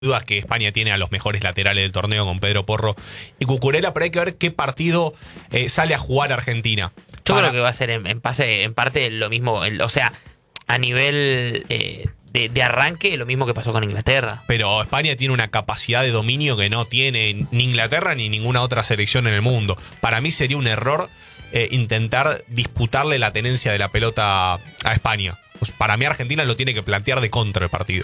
dudas que España tiene a los mejores laterales del torneo con Pedro Porro y Cucurella, pero hay que ver qué partido sale a jugar Argentina. Yo creo que va a ser en parte lo mismo, o sea, a nivel de arranque, lo mismo que pasó con Inglaterra. Pero España tiene una capacidad de dominio que no tiene ni Inglaterra ni ninguna otra selección en el mundo. Para mí sería un error intentar disputarle la tenencia de la pelota a España. Pues para mí Argentina lo tiene que plantear de contra el partido.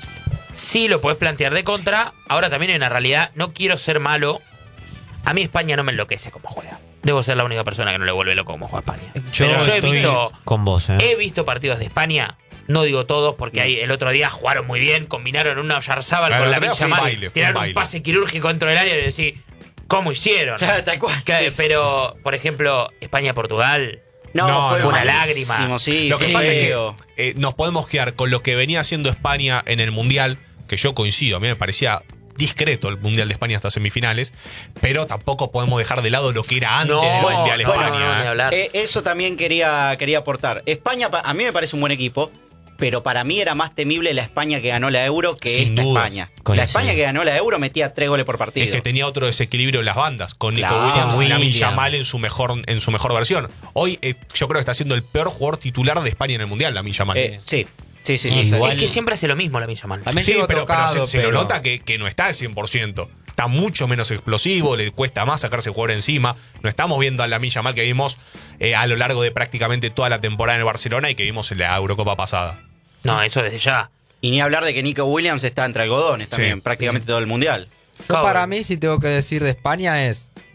Sí, lo podés plantear de contra. Ahora también hay una realidad. No quiero ser malo. A mí España no me enloquece como juega. Debo ser la única persona que no le vuelve loco como juega España. Yo he visto con vos, he visto partidos de España. No digo todos, porque el otro día jugaron muy bien. Combinaron una Oyarzábal con la Yamal. Tiraron un pase quirúrgico dentro del área y decís, ¿cómo hicieron? Claro, tal cual. Pero, por ejemplo, España-Portugal... No, fue una lágrima. Sí, lo que pasa es que nos podemos quedar con lo que venía haciendo España en el Mundial, que yo coincido, a mí me parecía discreto el Mundial de España hasta semifinales, pero tampoco podemos dejar de lado lo que era antes del Mundial de España. Eso también quería aportar. España a mí me parece un buen equipo, pero para mí era más temible la España que ganó la Euro que Sin esta dudas. España. La España que ganó la Euro metía 3 goles por partido. Es que tenía otro desequilibrio en las bandas, con Nico Claro, Williams y Lamine Williams. Yamal en su mejor versión. Hoy yo creo que está siendo el peor jugador titular de España en el Mundial, Lamine Yamal. Sí. Igual- Es que siempre hace lo mismo la Yamal. También Sí, llegó pero tocado, se lo nota que no está al 100%. Está mucho menos explosivo, le cuesta más sacarse el jugador encima. No estamos viendo a Lamine Yamal que vimos a lo largo de prácticamente toda la temporada en el Barcelona y que vimos en la Eurocopa pasada. No, eso desde ya. Y ni hablar de que Nico Williams está entre algodones también, Sí. prácticamente todo el Mundial. Yo para mí, si tengo que decir de España,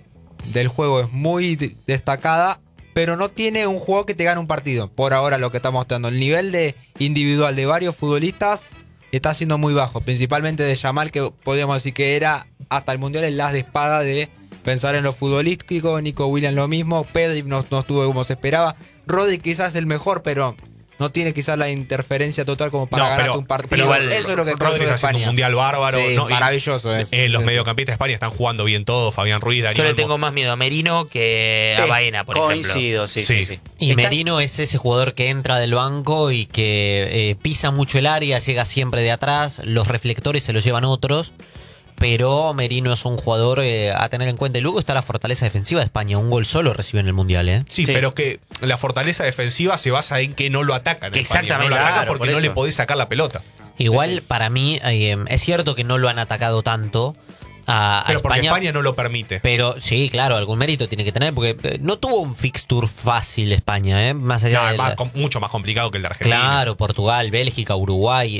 del juego es muy destacada, pero no tiene un juego que te gane un partido. Por ahora lo que está mostrando. El nivel de individual de varios futbolistas está siendo muy bajo. Principalmente de Yamal, que podríamos decir que era hasta el Mundial el as de espada de pensar en lo futbolístico. Nico Williams lo mismo. Pedri no estuvo como se esperaba. Rodri quizás el mejor, pero no tiene quizás la interferencia total como para ganarte un partido. Pero igual, eso es lo que creo Rodri de está haciendo un España. mundial bárbaro. Sí, ¿no? Y, maravilloso es. los mediocampistas de España están jugando bien todos. Fabián Ruiz, Dani Yo le Olmo. tengo más miedo a Merino que a Baena, por ejemplo. Coincido, sí. Y Está- Merino es ese jugador que entra del banco y que pisa mucho el área, llega siempre de atrás, los reflectores se los llevan otros, pero Merino es un jugador a tener en cuenta. Y luego está la fortaleza defensiva de España, un gol solo recibe en el Mundial, ¿eh? Sí, pero que la fortaleza defensiva se basa en que no lo atacan. a España. Exactamente, No lo atacan claro, porque por no eso. le podés sacar la pelota. Igual para mí es cierto que no lo han atacado tanto a Pero porque España, España no lo permite. pero sí, claro, algún mérito tiene que tener, porque no tuvo un fixture fácil España, más allá No, de es mucho más complicado que el de Argentina. claro, Portugal, Bélgica, Uruguay,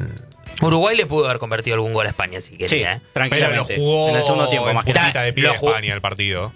Uruguay le pudo haber convertido algún gol a España si Sí, quería. Pero lo tranquilamente. jugó en el segundo tiempo, más que nada. puntita de pie Lo de jugó- España el partido.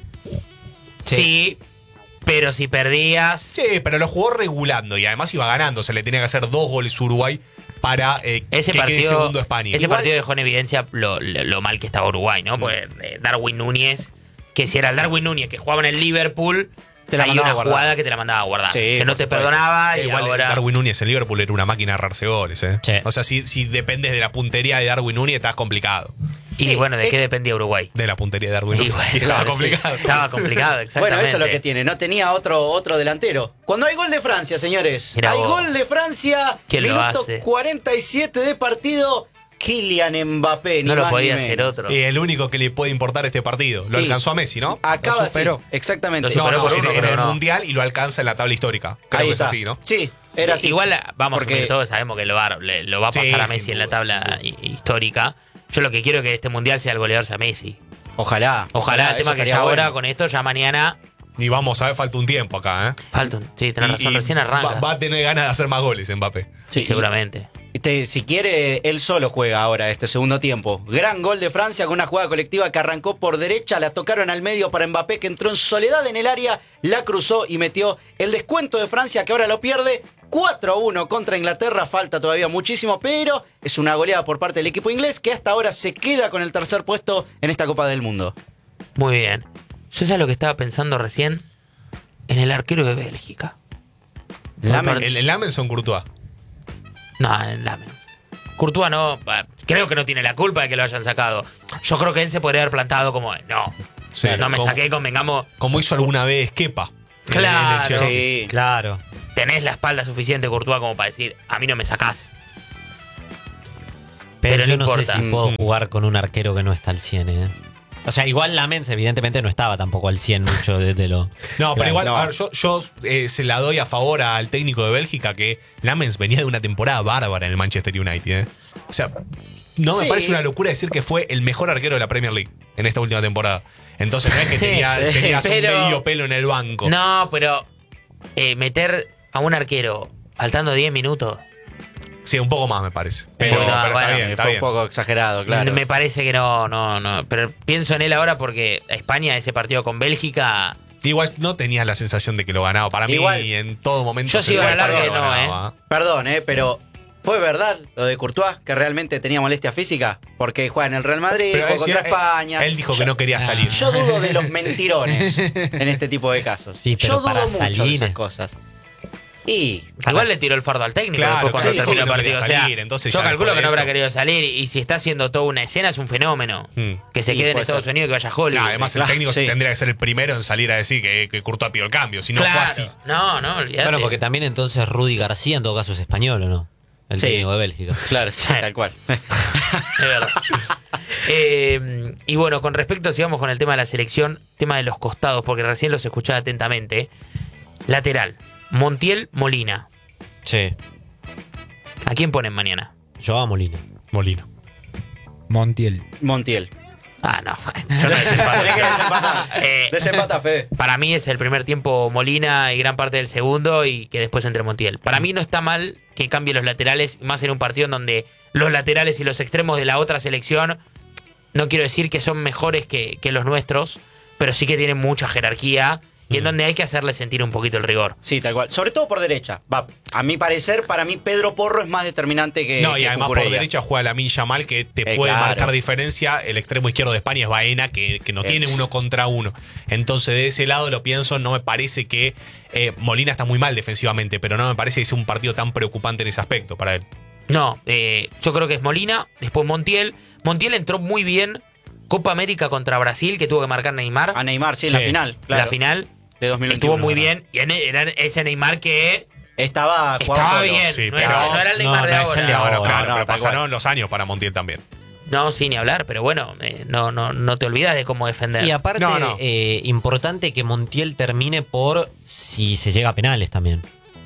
Sí, pero si perdías... Sí, pero lo jugó regulando y además iba ganando. Se le tenía que hacer 2 goles a Uruguay para Ese que quede partido, segundo España. ese partido dejó en evidencia lo mal que estaba Uruguay, ¿no? Porque Darwin Núñez, que si era el Darwin Núñez que jugaba en el Liverpool, Te la hay mandaba una a guardar. jugada que te la mandaba a guardar. Sí, que no por te supuesto. perdonaba y Igual ahora... Darwin Núñez en Liverpool era una máquina de errarse goles. Sí. O sea, si dependes de la puntería de Darwin Núñez, estás complicado. Y bueno, ¿de qué dependía Uruguay? De la puntería de Darwin Y Núñez. bueno, Estaba sí, complicado. Estaba complicado, exactamente. Bueno, eso es lo que tiene. No tenía otro delantero. Cuando hay gol de Francia, señores. Mirá hay vos. gol de Francia. ¿Quién lo Minuto hace? 47 de partido. Kylian Mbappé. No ni lo más podía ni hacer menos. otro. Y el único que le puede importar este partido. Lo Sí. alcanzó a Messi, ¿no? Acaba Lo superó. sí, exactamente. Lo No, superó no, por en, uno, en pero el no. Mundial y lo alcanza en la tabla histórica. Creo Ahí que está. es así, ¿no? Sí, era así. Igual vamos Porque- a todos sabemos que lo va a Sí, pasar a sin Messi en la duda, tabla histórica. Yo lo que quiero es que este mundial sea el goleador sea Messi. Ojalá. Ojalá, el tema eso que estaría ya ahora bueno. con esto, ya mañana Y vamos a ver, falta un tiempo acá, ¿eh? falta. Sí, tenés razón, recién arranca. Va a tener ganas de hacer más goles Mbappé. Sí, seguramente. Si quiere, él solo juega ahora este segundo tiempo. Gran gol de Francia con una jugada colectiva que arrancó por derecha, la tocaron al medio para Mbappé, que entró en soledad en el área, la cruzó y metió el descuento de Francia, que ahora lo pierde 4-1 contra Inglaterra. Falta todavía muchísimo, pero es una goleada por parte del equipo inglés, que hasta ahora se queda con el tercer puesto en esta Copa del Mundo. Muy bien. Yo sé lo que estaba pensando recién en el arquero de Bélgica. El Lamens Courtois. No, en Lamens. Courtois no, creo que no tiene la culpa de que lo hayan sacado. Yo creo que él se podría haber plantado como, no, Sí, no me como- saqué, convengamos, Como hizo alguna vez Kepa. Claro. En el Chelsea. Sí. claro. tenés la espalda suficiente, Courtois, como para decir, a mí no me sacás. Pero yo no no sé importa. si puedo jugar con un arquero que no está al 100, ¿eh? O sea, igual Lamens evidentemente no estaba tampoco al 100 mucho desde lo... No, pero Claro, igual, no. a ver, yo se la doy a favor al técnico de Bélgica que Lamens venía de una temporada bárbara en el Manchester United. ¿Eh? O sea, no me Sí. parece una locura decir que fue el mejor arquero de la Premier League en esta última temporada. Entonces no es que tenías Pero- un medio pelo en el banco. No, pero meter a un arquero faltando 10 minutos, Sí, un poco más me parece. Pero, Bueno, pero bueno, está bien, está Fue bien. un poco exagerado, claro. me parece que no. Pero pienso en él ahora porque España, ese partido con Bélgica, Igual no tenías la sensación de que lo ganaba. Para Igual- mí, en todo momento. Yo se sí iba a veía la larga que que lo no, ganaba. Perdón, pero ¿fue verdad lo de Courtois que realmente tenía molestia física? Porque juega en el Real Madrid, Pero jugó él, contra España. él dijo que no quería salir. Yo dudo de los mentirones en este tipo de casos. Sí, pero Yo dudo para mucho de salir- esas cosas. Y igual le tiró el fardo al técnico Claro, después cuando sí, terminó sí, el no partido. quería O sea, salir, entonces yo ya calculo después que no de habrá eso. querido salir. Y si está haciendo toda una escena, es un fenómeno. Que se Sí, quede en puede Estados ser. Unidos, que vaya a Hollywood. Claro, además el Claro, técnico sí. tendría que ser el primero en salir a decir que Courtois pidió el cambio. Si no fue Claro. así. No, olvídate. Bueno, porque también entonces Rudy García en todo caso es español, ¿o no? El Sí. técnico de Bélgica. claro, sí, tal cual. Es verdad. Y bueno, con respecto, sigamos con el tema de la selección, tema de los costados, porque recién los escuchaba atentamente. Lateral, Montiel, Molina. Sí. ¿A quién ponen mañana? Yo a Molina. Molina. Montiel. Montiel. Ah, no. Yo no desempato. Tenés que desempatar. Desempata, Fede. Para mí es el primer tiempo Molina y gran parte del segundo y que después entre Montiel. Para mí no está mal que cambie los laterales, más en un partido en donde los laterales y los extremos de la otra selección, no quiero decir que son mejores que los nuestros, pero sí que tienen mucha jerarquía y en donde hay que hacerle sentir un poquito el rigor. Sí, tal cual. Sobre todo por derecha. Va, a mi parecer, para mí Pedro Porro es más determinante que No, y que además por Cucurella. derecha juega Lamine Yamal que te puede claro. marcar diferencia. El extremo izquierdo de España es Baena, que no tiene uno contra uno. Entonces, de ese lado lo pienso, no me parece que Molina está muy mal defensivamente, pero no me parece que sea un partido tan preocupante en ese aspecto para él. No, yo creo que es Molina, después Montiel. Montiel entró muy bien Copa América contra Brasil, que tuvo que marcar Neymar. A Neymar, sí, en la Sí. final. Claro, La final de 2021. estuvo muy ¿verdad? bien. Y era ese Neymar que Estaba estaba solo. bien. Sí, no, pero- no era el Neymar no, de no es ahora. el de ahora. Claro, no, pero tal pasaron cual. los años para Montiel también. No, sin ni hablar, pero bueno, no te olvidas de cómo defender. Y aparte, No. importante que Montiel termine por si se llega a penales también.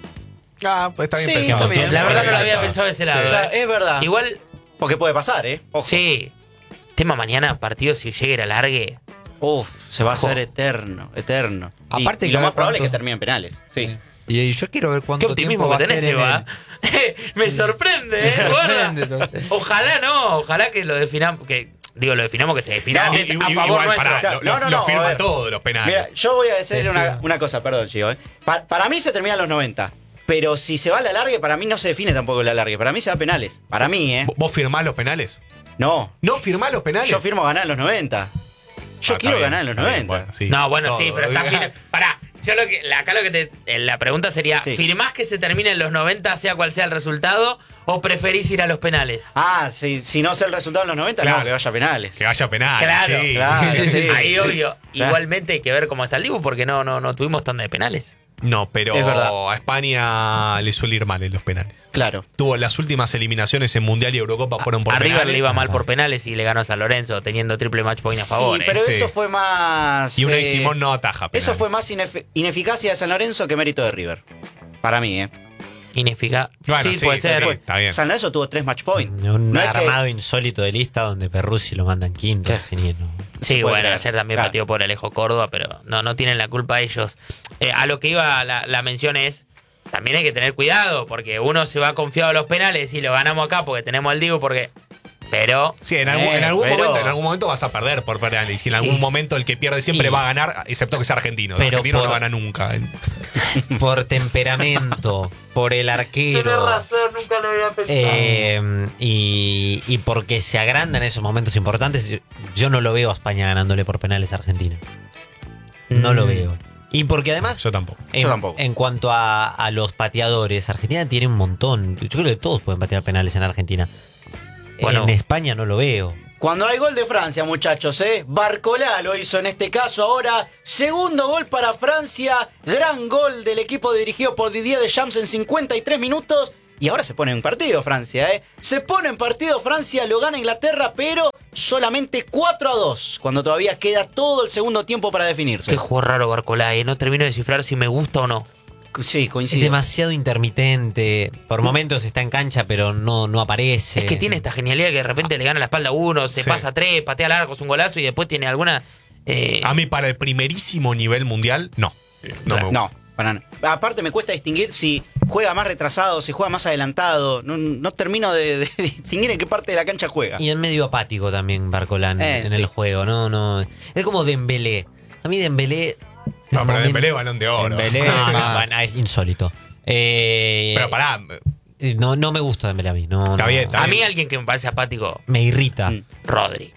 Ah, pues está bien Sí, pensado. está bien. La verdad no lo había Sí. pensado de ese lado. Claro, es verdad. Igual, Porque puede pasar, ¿eh? Ojo. sí. Tema mañana, partido si llega a la largue. Uf, se va a Ojo. hacer eterno, eterno. Aparte y que lo a ver más probable es que cuánto- termine en penales. Sí. Y yo quiero ver Qué cuánto optimismo tiempo va que a tenés, ser en Eva. Me sorprende, ¿eh? sorprende, Guarda. entonces. Ojalá no, ojalá que lo definamos, lo definamos que se defina No, antes a Igual, favor nuestro. pará, No, no, lo a firma ver. todo los penales. Mira, yo voy a decir Sí, una cosa, perdón, Chico. Para mí se termina en los 90. Pero si se va a la largue, para mí no se define tampoco la largue. Para mí se va a penales. Para mí, ¿eh? ¿Vos firmás los penales? No. ¿No firmás los penales? Yo firmo ganar en los 90. Yo Ah, quiero está bien, ganar en los está bien, 90. bueno, sí. No, bueno, Todo. sí, pero está firme. Pará, yo la pregunta sería, Sí. ¿firmás que se termine en los 90, sea cual sea el resultado, o preferís ir a los penales? Ah, si no sé el resultado en los 90, Claro. no, que vaya a penales. Que vaya penales. Claro, sí. Claro, sí. Ahí obvio. Claro. Igualmente hay que ver cómo está el Dibu, porque no tuvimos tanda de penales. No, pero Es verdad. a España le suele ir mal en los penales. Claro. Tuvo las últimas eliminaciones en Mundial y Eurocopa fueron por A River penales. le iba mal por penales y le ganó a San Lorenzo, teniendo triple match point a favor. Sí, pero Sí. eso fue más. Y Unai Simón no ataja penales. Eso fue más ineficacia de San Lorenzo que mérito de River. Para mí, ¿eh? Ineficaz. Bueno, sí, sí, puede sí, ser. sí. Está bien. San Lorenzo tuvo 3 match points. Un No es que- armado insólito de lista donde Perruzzi lo mandan quinto. ¿Qué? definiendo. Sí, se puede bueno, creer. ayer también Claro. pateó por Alejo Córdoba, pero no tienen la culpa ellos. A lo que iba la mención es, también hay que tener cuidado, porque uno se va confiado a los penales y lo ganamos acá porque tenemos al Dibu, pero Sí, en algún pero- momento vas a perder por penales. Y en algún momento el que pierde siempre Y- va a ganar, excepto que sea argentino. El Pero argentino no por- gana nunca. Por temperamento, por el arquero. nunca lo había pensado. Y porque se agrandan esos momentos importantes, yo no lo veo a España ganándole por penales a Argentina. No lo veo. Y porque además, Yo tampoco. Yo tampoco. en cuanto a los pateadores, Argentina tiene un montón. Yo creo que todos pueden patear penales en Argentina. Bueno. En España no lo veo. Cuando hay gol de Francia, muchachos, ¿eh? Barcolá lo hizo en este caso ahora. Segundo gol para Francia. Gran gol del equipo dirigido por Didier Deschamps en 53 minutos. Y ahora se pone en partido Francia, ¿eh? Se pone en partido Francia, lo gana Inglaterra, pero solamente 4-2, cuando todavía queda todo el segundo tiempo para definirse. Qué juego raro Barcola, no termino de descifrar si me gusta o no. Sí, Es coincido. demasiado intermitente. Por momentos está en cancha, pero no aparece. Es que tiene esta genialidad que de repente le gana la espalda a uno, se Sí. pasa a 3, patea largo, es un golazo y después tiene alguna... A mí, para el primerísimo nivel mundial, no. No me gusta. No, para nada. Aparte me cuesta distinguir si juega más retrasado, si juega más adelantado. No termino de distinguir en qué parte de la cancha juega. Y es medio apático también Barcolán en sí. el juego. No. Es como Dembélé. A mí Dembélé... No, pero momento- Dembélé Balón de Oro. Dembélé. Es insólito. Pero pará, No me gusta Dembélé a mí. Está bien, está A mí bien. alguien que me parece apático, Me irrita. Rodri.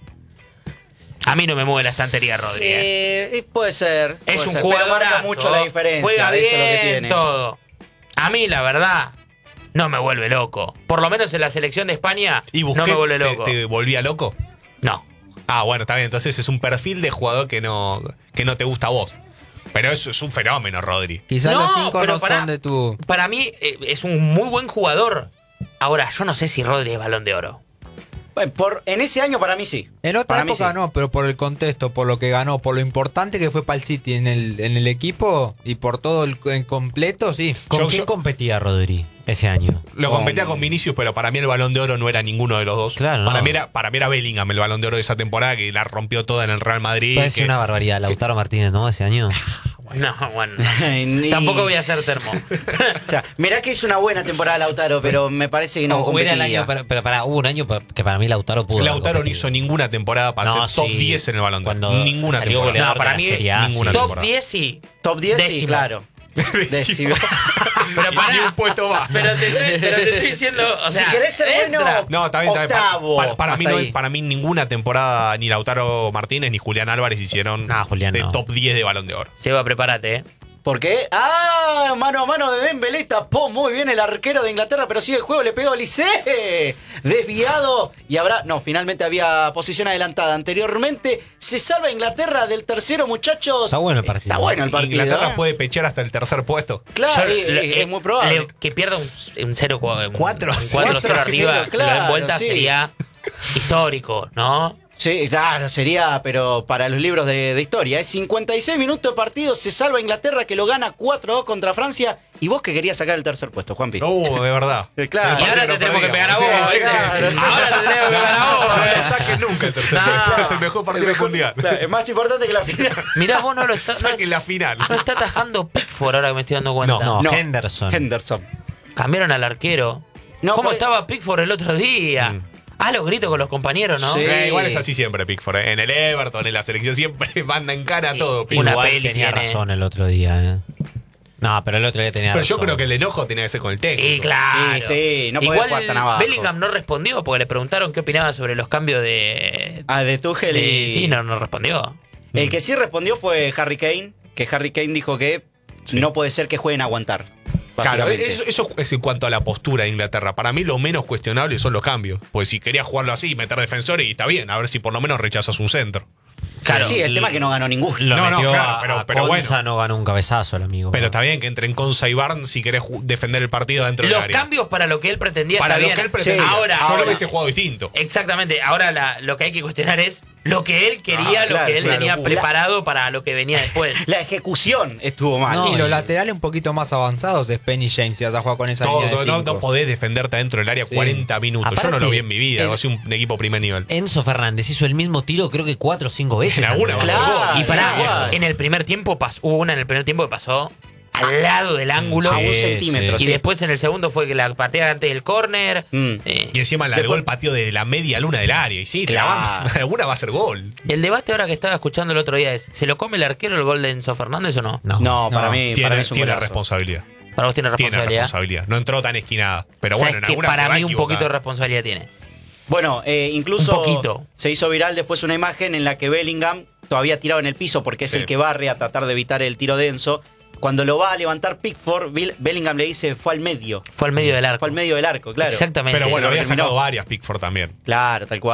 A mí no me mueve la estantería Rodri. Puede ser. Es puede un ser, jugador. pero marca mucho la diferencia. Juega eso es lo que bien tiene. todo. A mí, la verdad, no me vuelve loco. Por lo menos en la selección de España, ¿Y no Busquets me vuelve loco. te volvía loco? No. Ah, bueno, está bien. Entonces es un perfil de jugador que no te gusta a vos. Pero eso es un fenómeno, Rodri. Quizás No, los 5 pero no pará. son de tu... Para mí es un muy buen jugador. Ahora, yo no sé si Rodri es Balón de Oro. Bueno, en ese año para mí sí. En otra Para mí época sí. no, pero por el contexto, por lo que ganó, por lo importante que fue para el City en el equipo y por todo el en completo, sí. ¿Con Yo- quién yo- competía Rodri ese año? Lo competía con Vinicius, pero para mí el Balón de Oro no era ninguno de los dos. Claro, para, no. mí era Bellingham el Balón de Oro de esa temporada, que la rompió toda en el Real Madrid. Parece que- una barbaridad. Lautaro Martínez, ¿no? Ese año. No, bueno. Ni- Tampoco voy a hacer termo. O sea, mirá que hizo una buena temporada Lautaro, pero me parece que no Hubo el competía. año, pero hubo un año que para mí Lautaro pudo. haber Lautaro no competido. hizo ninguna temporada para No, ser top sí. 10 en el Balón de Oro. Cuando Ninguna salió temporada. goleador No, para de la mí, Serie A, ninguna sí. Top temporada. 10 sí. Top 10 sí, Décimo. claro. Décimo. Pero Ni pará. un puesto más. Pero te estoy diciendo. O sea, si querés ser bueno, entra. No, está bien, está bien. octavo. Para mí, Hasta no, ahí. para mí ninguna temporada ni Lautaro Martínez ni Julián Álvarez hicieron No, Julián de no. top 10 de Balón de Oro. Seba, prepárate, ¿Por qué? ¡Ah! Mano a mano de Dembélé, tapó muy bien el arquero de Inglaterra, pero sigue el juego, le pegó a Lisé. Desviado. Y finalmente había posición adelantada. Anteriormente se salva Inglaterra del tercero, muchachos. Está bueno el partido. Está bueno el partido. Inglaterra ¿eh? puede pechear hasta el tercer puesto. Claro, Yo, es muy probable. que pierda un 0 4-0 4-0 arriba, que lo den vuelta sí. sería histórico, ¿no? Sí, claro, sería, pero para los libros de historia. Es 56 minutos de partido, se salva Inglaterra que lo gana 4-2 contra Francia. Y vos que querías sacar el tercer puesto, Juanpi. De verdad. Claro. Y ahora Partido te tenemos que pegar a perdíamos. vos, Sí, ¿viste? claro. Ahora te tenemos que pegar a vos, No ¿eh? le saques nunca el tercer No. puesto. Es el mejor partido del mundial. Claro, es más importante que la final. Mirá, vos no lo estás. Saquen la final. No está atajando Pickford ahora que me estoy dando cuenta. No, No. Henderson. Henderson. Cambiaron al arquero. No, ¿Cómo pues- estaba Pickford el otro día? Ah, los gritos con los compañeros, ¿no? Sí. Igual es así siempre, Pickford. En el Everton, en la selección, siempre manda en cara todo. Una Pickford. Igual peli tenía tiene. razón el otro día. No, pero el otro día tenía Pero razón. yo creo que el enojo tenía que ser con el técnico. Y claro. Sí, no podés Igual jugar tan abajo. Bellingham no respondió porque le preguntaron qué opinaba sobre los cambios de. De Tuchel y... Sí, no respondió. El que sí respondió fue Harry Kane, que Harry Kane dijo que no puede ser que jueguen a aguantar. Claro, básicamente. eso es en cuanto a la postura de Inglaterra. Para mí lo menos cuestionable son los cambios. Pues si quería jugarlo así, meter defensores, y está bien, a ver si por lo menos rechazas un centro. Claro. Sí, el tema es que no ganó ninguno. Lo No, no, metió claro, a pero Konsa, bueno. no ganó un cabezazo el amigo. Pero está bien que entren Konsa y Barnes si querés defender el partido dentro del Los área. cambios para lo que él pretendía Para está lo bien. que él pretendía. Sí, Ahora, Yo lo ahora. hubiese jugado distinto. Exactamente. Ahora lo que hay que cuestionar es lo que él quería, Ah, lo claro, que él sí, tenía locura. preparado para lo que venía después. La ejecución estuvo mal. No, Y los laterales un poquito más avanzados de Penny James, si vas a jugar con esa línea de No, no, 5. no podés defenderte dentro del área Sí. 40 minutos. Yo no Aparte, lo vi en mi vida. Yo soy un equipo primer nivel. Enzo Fernández hizo el mismo tiro creo que 4 o 5 veces. En alguna Andrés. va a ser Claro. gol. Y pará, igual. en el primer tiempo hubo una en el primer tiempo que pasó al lado del ángulo. A un Sí, centímetro. Y sí. después en el segundo fue que la patea antes del córner. Mm. Y encima largó el patio de la media luna del área. Y sí, Claro. alguna va a ser gol. El debate ahora que estaba escuchando el otro día es, ¿se lo come el arquero el gol de Enzo Fernández o no? No, para mí Tiene es un tiene golazo. responsabilidad. Para vos tiene Tiene responsabilidad. responsabilidad. No entró tan esquinada. Pero ¿Sabes bueno, en que alguna se para va a mí un equivocar. poquito de responsabilidad tiene. Bueno, incluso Un poquito. se hizo viral después una imagen en la que Bellingham, todavía tirado en el piso porque es Sí. el que barre a tratar de evitar el tiro de Enzo, cuando lo va a levantar Pickford, Bellingham le dice fue al medio. Fue al medio del arco. Fue al medio del arco, claro. Exactamente. Pero bueno, Se lo había terminó. sacado varias Pickford también. Claro, tal cual.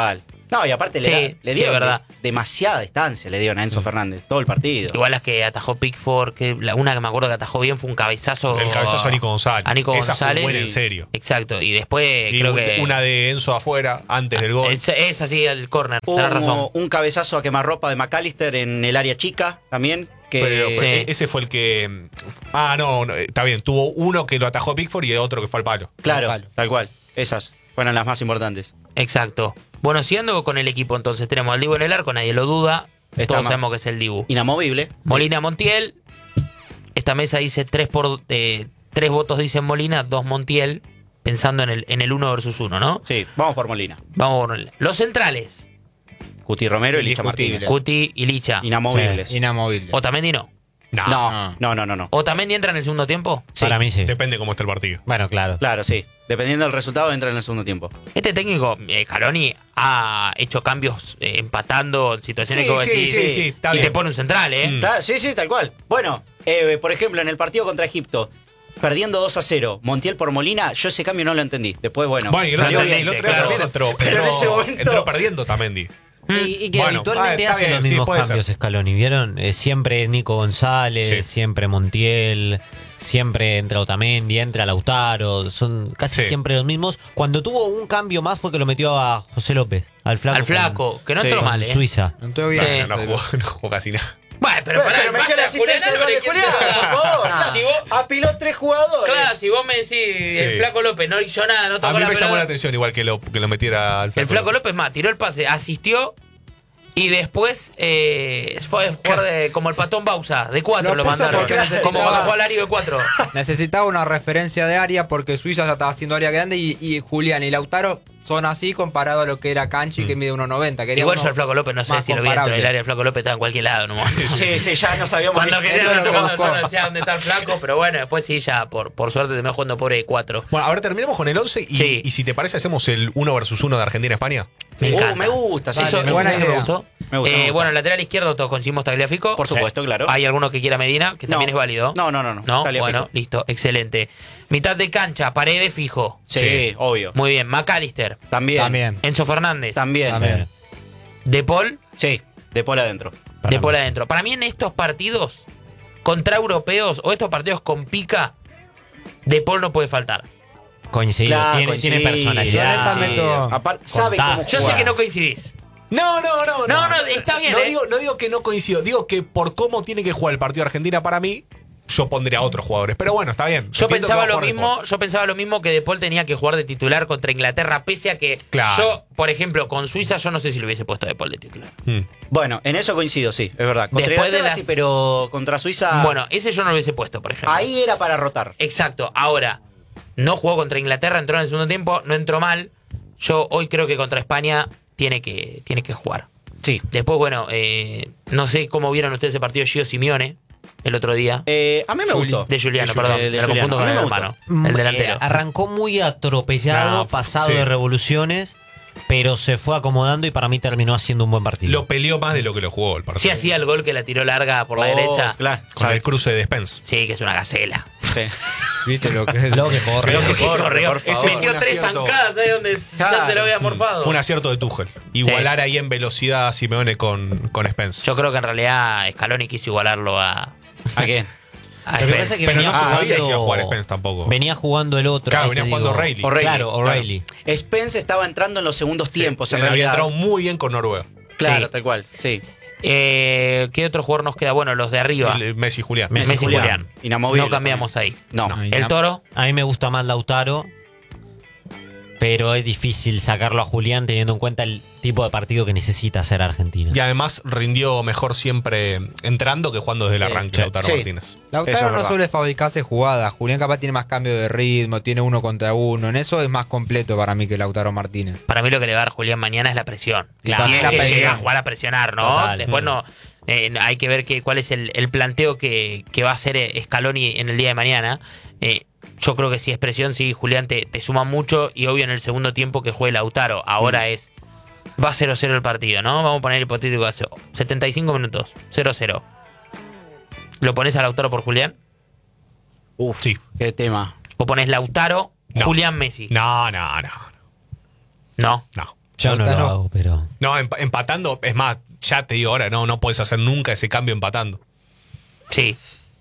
No, y aparte Sí, le sí, dieron es verdad. demasiada distancia, le dieron a Enzo Fernández, todo el partido. Igual las que atajó Pickford, una que me acuerdo que atajó bien fue un cabezazo. El cabezazo a Nico González. A Nico Esa fue González. buena en serio. Exacto. Y después Y creo que. una de Enzo afuera, antes del gol. Es así el córner. Hubo Tenés razón. un cabezazo a quemarropa de McAllister en el área chica también. Que Pero Sí. ese fue el que. No, está bien. Tuvo uno que lo atajó Pickford y otro que fue al palo. claro, Al palo. tal cual. Esas fueron las más importantes. Exacto. Bueno, siguiendo con el equipo, entonces tenemos al Dibu en el arco, nadie lo duda. Está Todos ma- sabemos que es el Dibu. Inamovible. Molina Montiel. Esta mesa dice 3 votos dicen Molina, 2 Montiel, pensando en el 1 versus 1, ¿no? Sí, vamos por Molina. Vamos por los centrales, Cuti Romero y Licha Indiscutible. Martínez. Cuti y Licha. Inamovibles. Inamovible. Otamendi no. No. ¿Otamendi entra en el segundo tiempo? Sí. Para mí sí. Depende cómo esté el partido. Bueno, claro. Claro, sí. Dependiendo del resultado, entra en el segundo tiempo. Este técnico, Scaloni, ha hecho cambios empatando en situaciones que vos decís, está y bien. te pone un central, ¿eh? Claro, sí, tal cual. Bueno, por ejemplo, en el partido contra Egipto, perdiendo 2-0, Montiel por Molina, yo ese cambio no lo entendí. Después, bueno, Bueno, y el otro, salió día- bien. el otro día claro. también entró. Pero en ese momento- entró perdiendo Tamendi. Y que Bueno, habitualmente está hace bien, los sí, mismos puede cambios ser. Scaloni, ¿vieron? Siempre Nico González, Sí. siempre Montiel, siempre entra Otamendi, entra Lautaro, son casi Sí. siempre los mismos. Cuando tuvo un cambio más fue que lo metió a José López, al flaco. Al flaco, que no entró con mal, ¿eh? Suiza. No estoy bien. Sí. No jugó casi nada. Bueno, pero pará, Pero en base metió la a Julián asistencia del gol de Álvarez, ¿quién Julián, se va? por favor. Claro, si vos- Apiló 3 jugadores. Claro, si vos me decís, el Sí. Flaco López no hizo nada, no tocó A mí la me llamó la pelota. atención igual que lo metiera al El Flaco López más, tiró el pase, asistió y después fue a jugar como el patón Bausa, de 4 Lo lo puso mandaron. porque necesitaba- Como cuando jugó Lario de 4. Necesitaba una referencia de área porque Suiza ya estaba haciendo área grande y Julián y Lautaro son así comparado a lo que era Canchi que mide 1,90. Quería Igual uno yo al Flaco López no sé más si lo vi dentro comparable. del área. El Flaco López estaba en cualquier lado. ¿No? Sí, ya no sabíamos. Cuando ni- quería eso es lo que cuando buscó. no decía dónde está el Flaco, pero bueno, después sí, ya por suerte terminó jugando pobre de 4. Bueno, ahora terminamos con el 11 Sí. y si te parece hacemos el 1 versus 1 de Argentina-España. Me encanta. Me gusta, sí. Dale, Eso, me eso buena sí me idea. gustó. Me gusta, me gusta. Bueno, lateral izquierdo todos conseguimos Tagliafico. Por supuesto, claro. ¿Hay alguno que quiera Medina? Que también No. es válido. No. ¿No? Tagliafico. Bueno, listo, excelente. Mitad de cancha, Paredes fijo. Sí, obvio. Muy bien. McAllister, También. Enzo Fernández, También. También. De Paul, Sí, de Paul adentro. Para De mí. Paul adentro. Para mí en estos partidos contra europeos o estos partidos con pica, De Paul no puede faltar. Coincido, Claro, tiene coincido. personalidad. Yo honestamente- Aparte, sabe cómo Contagio. Yo sé jugar. que no coincidís. No, No, está bien, No, ¿eh? no digo que no coincido, digo que por cómo tiene que jugar el partido de Argentina para mí, yo pondría a otros jugadores. Pero bueno, está bien. Yo Entiendo que pensaba va a lo jugar De mismo, Paul. yo pensaba lo mismo que De Paul tenía que jugar de titular contra Inglaterra, pese a que Claro. yo, por ejemplo, con Suiza, yo no sé si lo hubiese puesto a De Paul de titular. Bueno, en eso coincido, sí, es verdad. Contra Después de Inglaterra las- sí, pero contra Suiza. Bueno, ese yo no lo hubiese puesto, por ejemplo. ahí era para rotar. Exacto. Ahora, no jugó contra Inglaterra, entró en el segundo tiempo, no entró mal. Yo hoy creo que contra España tiene que jugar. Sí. Después, bueno, no sé cómo vieron ustedes ese partido Gio Simeone el otro día. A mí me gustó. De Juliano, De perdón. de Me lo Juliano. confundo A con mí el me gustó. hermano, el delantero. Arrancó muy atropellado, No, pasado sí. de revoluciones, pero se fue acomodando y para mí terminó haciendo un buen partido. Lo peleó más de lo que lo jugó el partido. Sí hacía el gol que la tiró larga por la Oh, derecha. Claro. Con sabe. el cruce de Despens. Sí, que es una gacela. Sí. ¿Viste lo que es? Lo que corre. Creo que Sí, corre, corrió. por favor. Metió Ese 3 fue un acierto. zancadas ahí donde ya Claro. se lo había morfado. Fue un acierto de Tuchel. Igualar ahí en velocidad a Simeone con Spence. Yo creo que en realidad Scaloni quiso igualarlo a ¿A quién? Lo que Spence. pasa es que Pero venía no se sabía si iba a jugando, jugar Spence tampoco. venía jugando el otro. Claro, ahí venía te jugando digo. O'Reilly. O'Reilly. Claro, O'Reilly. Spence estaba entrando en los segundos tiempos, en Se había realidad. entrado muy bien con Noruega. Claro, Sí. tal cual. Sí. ¿Qué otro jugador nos queda? Bueno, los de arriba. Messi y Julián. Messi y Julián. Inamovible. No cambiamos ahí. No. No. El Toro. A mí me gusta más Lautaro, pero es difícil sacarlo a Julián teniendo en cuenta el tipo de partido que necesita hacer Argentina. Y además rindió mejor siempre entrando que jugando desde el Sí. arranque Sí. Lautaro Sí. Martínez. Eso Lautaro es no verdad. suele fabricarse jugadas. Julián capaz tiene más cambio de ritmo, tiene 1 contra 1. En eso es más completo para mí que Lautaro Martínez. Para mí lo que le va a dar Julián mañana es la presión. Claro. Si es La que presión. llega a jugar a presionar, ¿no? Total. Después no. Hay que ver cuál es el planteo que va a hacer Scaloni en el día de mañana. Yo creo que si es presión, sí, Julián te suma mucho. Y obvio en el segundo tiempo que juegue Lautaro. Ahora va 0-0 el partido, ¿no? Vamos a poner hipotético caso. 75 minutos, 0-0. ¿Lo pones a Lautaro por Julián? Uf, Sí. qué tema. ¿O pones Lautaro, No. Julián, Messi? No. No. Yo no lo Lautaro. hago, pero... No, empatando, es más, ya te digo ahora, no puedes hacer nunca ese cambio empatando. Sí.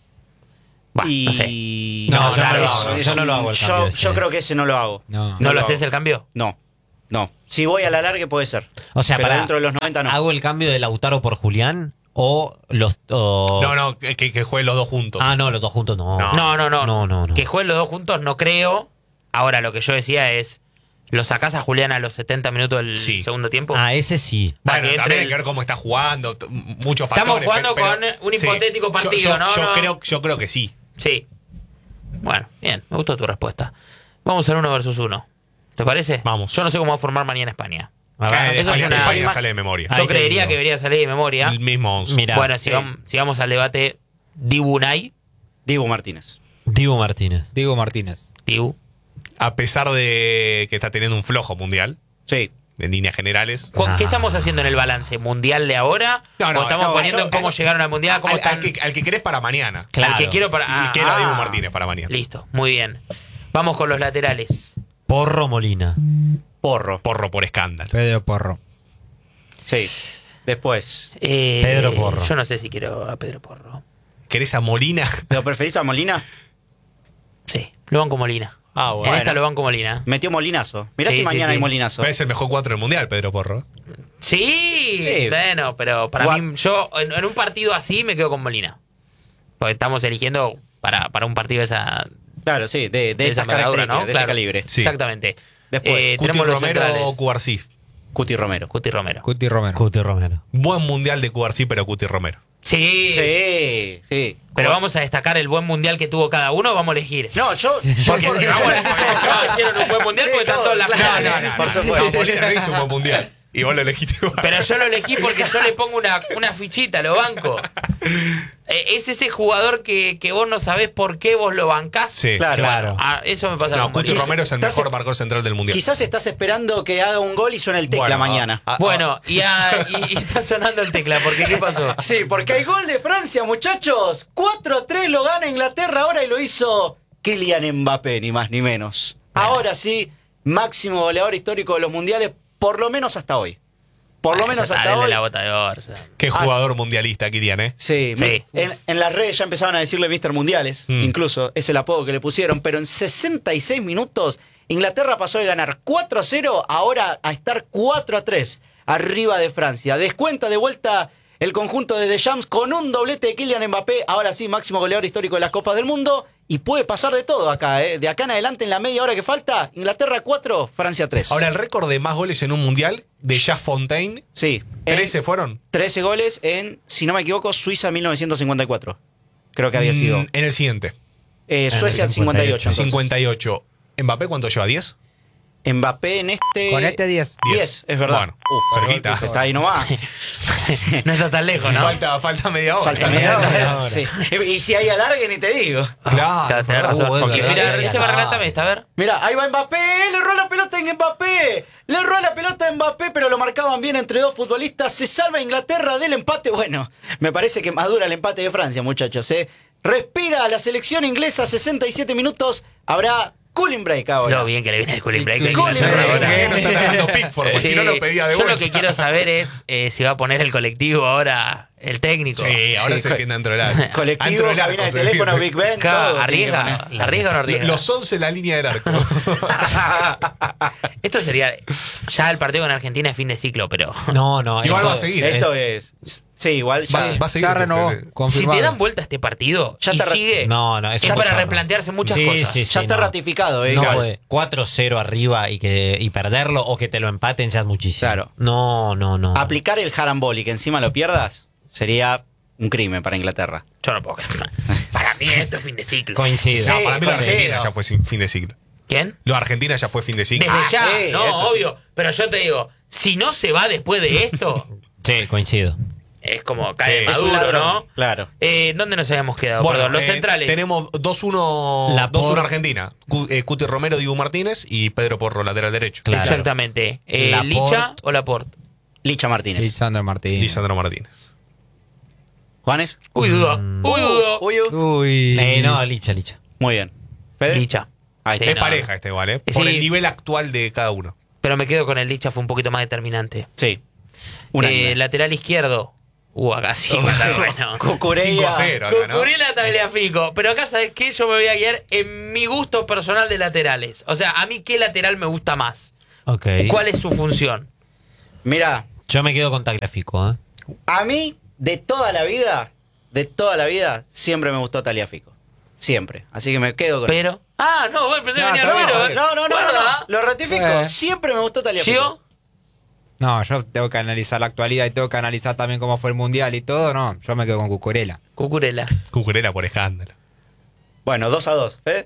Bah, no sé. No, yo no lo hago el cambio ese. Yo creo que ese no lo hago. No. ¿No lo lo haces hago. el cambio? No. Si voy a la larga puede ser. O sea, pero para dentro de los 90 no. ¿hago el cambio de Lautaro por Julián o los... No, que jueguen los dos juntos. Ah, no, los dos juntos no. No. Que jueguen los dos juntos no creo. Ahora, lo que yo decía es, ¿lo sacás a Julián a los 70 minutos del Sí. segundo tiempo? Ah, ese sí. Bueno, que entre también hay el- que ver cómo está jugando, muchos Estamos factores. jugando con un hipotético partido, ¿no? Yo creo que sí. Sí. Bueno, bien, me gustó tu respuesta. Vamos al 1 versus 1. ¿Te parece? Vamos. Yo no sé cómo va a formar mañana España. A ver, eso es una- España sale de memoria. Ahí Yo te creería digo. que debería salir de memoria. El mismo 11. Mira, Bueno, sí. sigamos al debate. Dibu Unai. Dibu Martínez. Diego Martínez. Diego Martínez. Dibu. A pesar de que está teniendo un flojo mundial, Sí. en líneas generales. ¿Qué estamos haciendo en el balance? ¿Mundial de ahora? No, ¿O estamos no, poniendo yo- en cómo llegaron al mundial? ¿Cómo Al están? que querés para mañana. Claro. Al que quiero para. Y quiero a Dibu ah. Martínez para mañana. Listo, muy bien. Vamos con los laterales. Porro Molina. Porro. Porro por escándalo. Pedro Porro. Sí. Después. Pedro Porro. Yo no sé si quiero a Pedro Porro. ¿Querés a Molina? ¿Lo preferís a Molina? Sí, lo banco Molina. Ah, En esta lo banco Molina. Metió molinazo. Mirá Sí, si sí, mañana sí. hay molinazo. Pero es el mejor 4 del mundial, Pedro Porro. Sí, Sí. bueno, pero para mí, yo en un partido así me quedo con Molina. Porque estamos eligiendo para un partido de esa, Claro, sí, de de esa esas envergadura, características, ¿no? de Claro. este calibre. Sí. Exactamente. Después, Cuti tenemos los Romero centrales. o Cubarsí. Cuti Romero. Cuti Romero. Cuti Romero. Cuti Romero. Buen mundial de Cubarsí, pero Cuti Romero. Sí, Sí. pero vamos a destacar el buen mundial que tuvo cada uno o vamos a elegir. No, yo Porque si vamos a elegir, todos hicieron un buen mundial Sí, porque están todo, todas las claro. finales. Por supuesto. No, Molina no hizo un buen mundial. Y vos lo elegiste igual. Pero yo lo elegí porque yo le pongo una fichita, lo banco. Es ese jugador que vos no sabés por qué vos lo bancás. Sí. Claro. Ah, eso me pasa No, con Cuti Molina. Romero es el Estás- mejor marcador central del mundial. Quizás estás esperando que haga un gol y suene el tecla Bueno, mañana. Bueno, y está sonando el tecla, porque ¿qué pasó? Sí, porque hay gol de Francia, muchachos. 4-3 lo gana Inglaterra ahora y lo hizo Kylian Mbappé, ni más ni menos. Ahora sí, máximo goleador histórico de los mundiales, por lo menos hasta hoy. Por lo menos hasta de hoy. la bota de oro. O sea. Qué jugador mundialista, Kylian, ¿eh? Sí, Sí. en las redes ya empezaban a decirle Mr. Mundiales, Mm. incluso es el apodo que le pusieron, pero en 66 minutos Inglaterra pasó de ganar 4-0 ahora a estar 4-3 arriba de Francia. Descuenta de vuelta el conjunto de Deschamps con un doblete de Kylian Mbappé, ahora sí máximo goleador histórico de las Copas del Mundo y puede pasar de todo acá, ¿eh? De acá en adelante en la media hora que falta, Inglaterra 4, Francia 3. Ahora, el récord de más goles en un mundial de Jacques Fontaine, sí, 13 fueron. 13 goles en, si no me equivoco, Suiza 1954. Creo que había sido. En el siguiente. Suecia el 58. entonces. 58. ¿Mbappé cuánto lleva? ¿10? Mbappé en este. Con este 10. 10, es verdad. Bueno, Uf, cerquita. está ahí nomás. No está tan lejos, ¿no? Falta media hora. Falta media hora. Sí. Y si hay alargue, ni te digo. Claro. Tenés razón. bueno, Porque verdad, mira, verdad. ese va a regalarme esta, a ver. Mira, ahí va Mbappé, le erró la pelota en Mbappé. Le erró la pelota a Mbappé, pero lo marcaban bien entre dos futbolistas. Se salva Inglaterra del empate. Bueno, me parece que madura el empate de Francia, muchachos. Respira la selección inglesa, 67 minutos. Habrá cooling break ahora. Lo bien que le viene el cooling break. Cooling que break. ahora. ¿Por qué no está atacando Pickford? Porque Sí, si no lo pedía de yo vuelta. lo que quiero saber es si va a poner el colectivo ahora el técnico. Sí, ahora Sí, se entiende dentro del arco. Colectivo, Dentro del arco, cabina de se teléfono, entiende. Big Ben. Acá, todo tiene que arriesga o no arriesga. Los 11 en la línea del arco. Esto sería. Ya el partido con Argentina es fin de ciclo, pero. No, no. Igual esto- va a seguir. Esto es. Sí, igual ya. Va a seguir. Ya renovó. Si Confirmado. te dan vuelta a este partido Ya y te re- sigue, No, no, es eso para no. replantearse muchas Sí, cosas. sí, sí. Ya está no. ratificado, No Claro. puede. 4-0 arriba y perderlo o que te lo empaten ya es muchísimo. Claro. No. Aplicar el harambol y que encima lo pierdas sería un crimen para Inglaterra. Yo no puedo creer. Para mí esto es fin de ciclo. Coincido. Sí. No, para mí lo de coincido. Argentina ya fue fin de ciclo. ¿Quién? Lo de Argentina ya fue fin de ciclo. Desde ya, sí, no, eso sí. obvio. Pero yo te digo, si no se va después de esto, Sí, coincido. es como cae Sí, Es un Maduro, ladrón. ¿no? Claro. ¿Dónde nos habíamos quedado? Bueno, Perdón, los centrales. Tenemos 2-1 Laporte. Argentina. Cuti Romero, Dibu Martínez y Pedro Porro, lateral derecho. Claro. Exactamente. Laporte. ¿Licha o Laporte? Licha Martínez. Lisandro Martín. Lisandro Martínez. Juanes. Uy, dudo. Uy, dudo. Uy, Uy. No, Licha. Muy bien. Fede. Licha. Ahí Sí, está. Es no. pareja este igual, ¿eh? Por Sí. el nivel actual de cada uno. pero me quedo con el Licha, fue un poquito más determinante. Sí. Una Lateral izquierdo. Acá sí va a estar bueno. Cucurella. 5-0 acá, ¿no? Cucurella, Tagliafico. Pero acá, ¿sabes qué? Yo me voy a guiar en mi gusto personal de laterales. O sea, a mí, ¿qué lateral me gusta más? Ok. ¿Cuál es su función? Mirá, Yo me quedo con Tagliafico, ¿eh? a mí, de toda la vida, siempre me gustó Tagliafico. Siempre. Así que me quedo con Pero. No, bueno, pensé que venía no, Romero. No. Guarda. Lo ratifico. Siempre me gustó Tagliafico. ¿Gio? No, yo tengo que analizar la actualidad y tengo que analizar también cómo fue el mundial y todo. No, yo me quedo con Cucurella. Cucurella. Cucurella por escándalo. Bueno, 2-2. ¿Fede?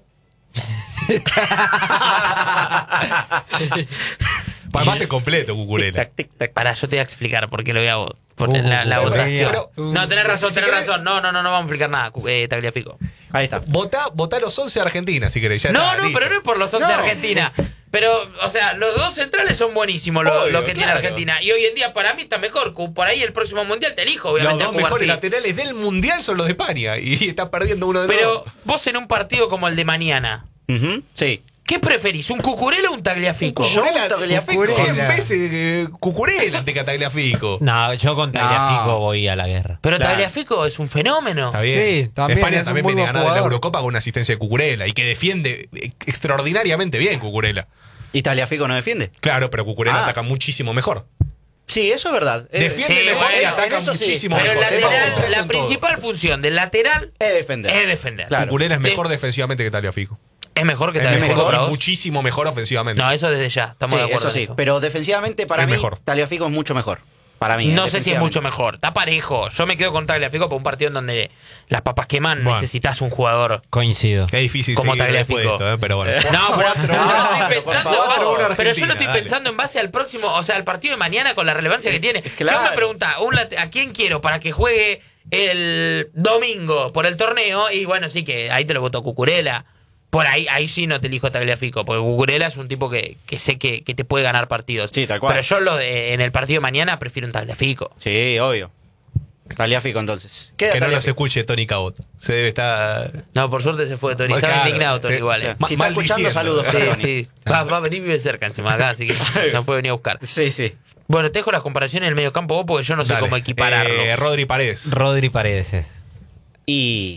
Para más es completo, Cucurella. Tic-tac, tic-tac. Pará, yo te voy a explicar por qué lo voy a poner la pero- votación. pero- No, tenés razón, si tenés querés- razón. No vamos a explicar nada, Tagliafico. Ahí está. Votá los 11 de Argentina, si querés. Ya No, está, no, listo. pero no es por los 11 de Argentina. Pero, o sea, los dos centrales son buenísimos lo Obvio, que tiene claro. Argentina. Y hoy en día para mí está mejor. Por ahí el próximo mundial te elijo, Los obviamente, a dos mejores Cubarsí. laterales del mundial son los de España. Y está perdiendo uno de los Pero dos. vos en un partido como el de mañana, Ujú, sí. ¿qué preferís? ¿Un Cucurella o un Tagliafico? Yo un Tagliafico. 100 veces Cucurella ante que Tagliafico. No, yo con Tagliafico No. voy a la guerra. Pero Claro. Tagliafico es un fenómeno. Está bien. Sí, también España es un también muy viene buen ganando la jugador. Eurocopa con una asistencia de Cucurella y que defiende extraordinariamente bien Cucurella. ¿Y Tagliafico no defiende? Claro, pero Cucurella Ah. ataca muchísimo mejor. Sí, eso es verdad. Defiende sí, mejor y bueno, ataca en eso sí. muchísimo Pero el mejor. lateral, la En todo. principal función del lateral Es defender. es defender. Claro. Cucurella es mejor De- defensivamente que Tagliafico. Es mejor que Es Tagliafico mejor, para y vos. muchísimo mejor ofensivamente. No, eso desde ya. Estamos Sí, de acuerdo eso en sí. eso. Pero defensivamente para Es mí, mejor. Tagliafico es mucho mejor. Para mí. No sé si es defensivamente. mucho mejor. Está parejo. Yo me quedo con Tagliafico por un partido en donde las papas queman. Bueno. Necesitas un jugador. Coincido. Es difícil Como seguir Tagliafico. después de esto, pero bueno. No, pero yo no estoy pensando, por favor, pero yo Argentina, no estoy dale. pensando en base al próximo, o sea, al partido de mañana con la relevancia que tiene. Claro. Yo me preguntaba, ¿a quién quiero para que juegue el domingo por el torneo? Y bueno, sí que ahí te lo votó Cucurella. Por ahí sí no te elijo a Tagliafico, porque Cucurella es un tipo que sé que te puede ganar partidos. Sí, tal cual. Pero yo en el partido de mañana prefiero un Tagliafico. Sí, obvio. Tagliafico entonces. Queda Que no nos Tagliafico. escuche Tony Cabot. Se debe estar. No, por suerte se fue Tony. Estaba Claro, indignado Tony sí. igual. Si está escuchando, maldiciendo. saludos para Sí, Tony. sí. Va a venir vive cerca encima acá, así que no puede venir a buscar. Sí, sí. Bueno, te dejo las comparaciones en el medio campo vos porque yo no sé Dale. cómo equipararlo. Rodri Paredes. Rodri Paredes es. Y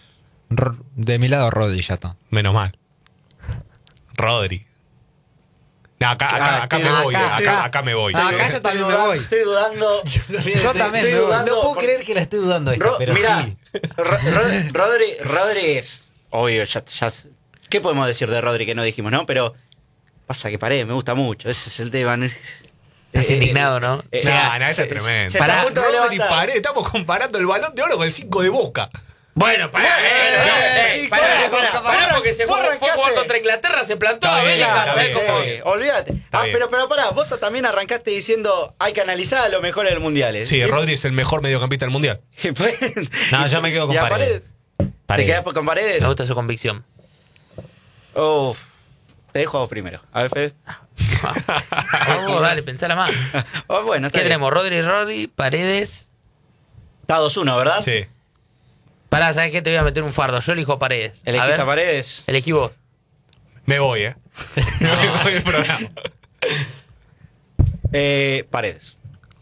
De mi lado, Rodri ya está. Menos mal. Rodri. No, acá estoy- me voy. acá. Acá me voy. Acá yo también me voy. Estoy dudando. Yo también estoy me voy. dudando. No puedo creer que la esté dudando esta, pero Mirá, sí. Rodri es. Obvio, ya. ¿Qué podemos decir de Rodri que no dijimos, no? Pero pasa que Paredes me gusta mucho. Ese es el tema. Estás indignado, ¿no? No, ese es tremendo. Se está a punto de Rodri levantar. Paredes. Estamos comparando el Balón de Oro con el 5 de Boca. Bueno, pará, sí, pará, pará, porque se vos fue a jugar arrancaste. contra Inglaterra, se plantó Está a bien, Bellingham, está ¿sabés bien, cómo? sí. Olvídate. bien. Pero pará, vos también arrancaste diciendo hay que analizar a lo mejor del mundial. Sí, Rodri es el mejor mediocampista del mundial. No, yo me quedo con ¿Y a Paredes. ¿Te Paredes. quedás con Paredes? Me gusta su convicción. Uf. Te dejo a vos primero. A ver, Fede. Vamos, dale, pensala más. Oh, bueno, está ¿Qué bien. tenemos? Rodri, Paredes. Está 2-1, ¿verdad? Sí. Pará, ¿sabes qué? Te voy a meter un fardo. Yo elijo Paredes. Elegís ver, a Paredes. elegí vos. Me voy, Me voy del programa. Paredes.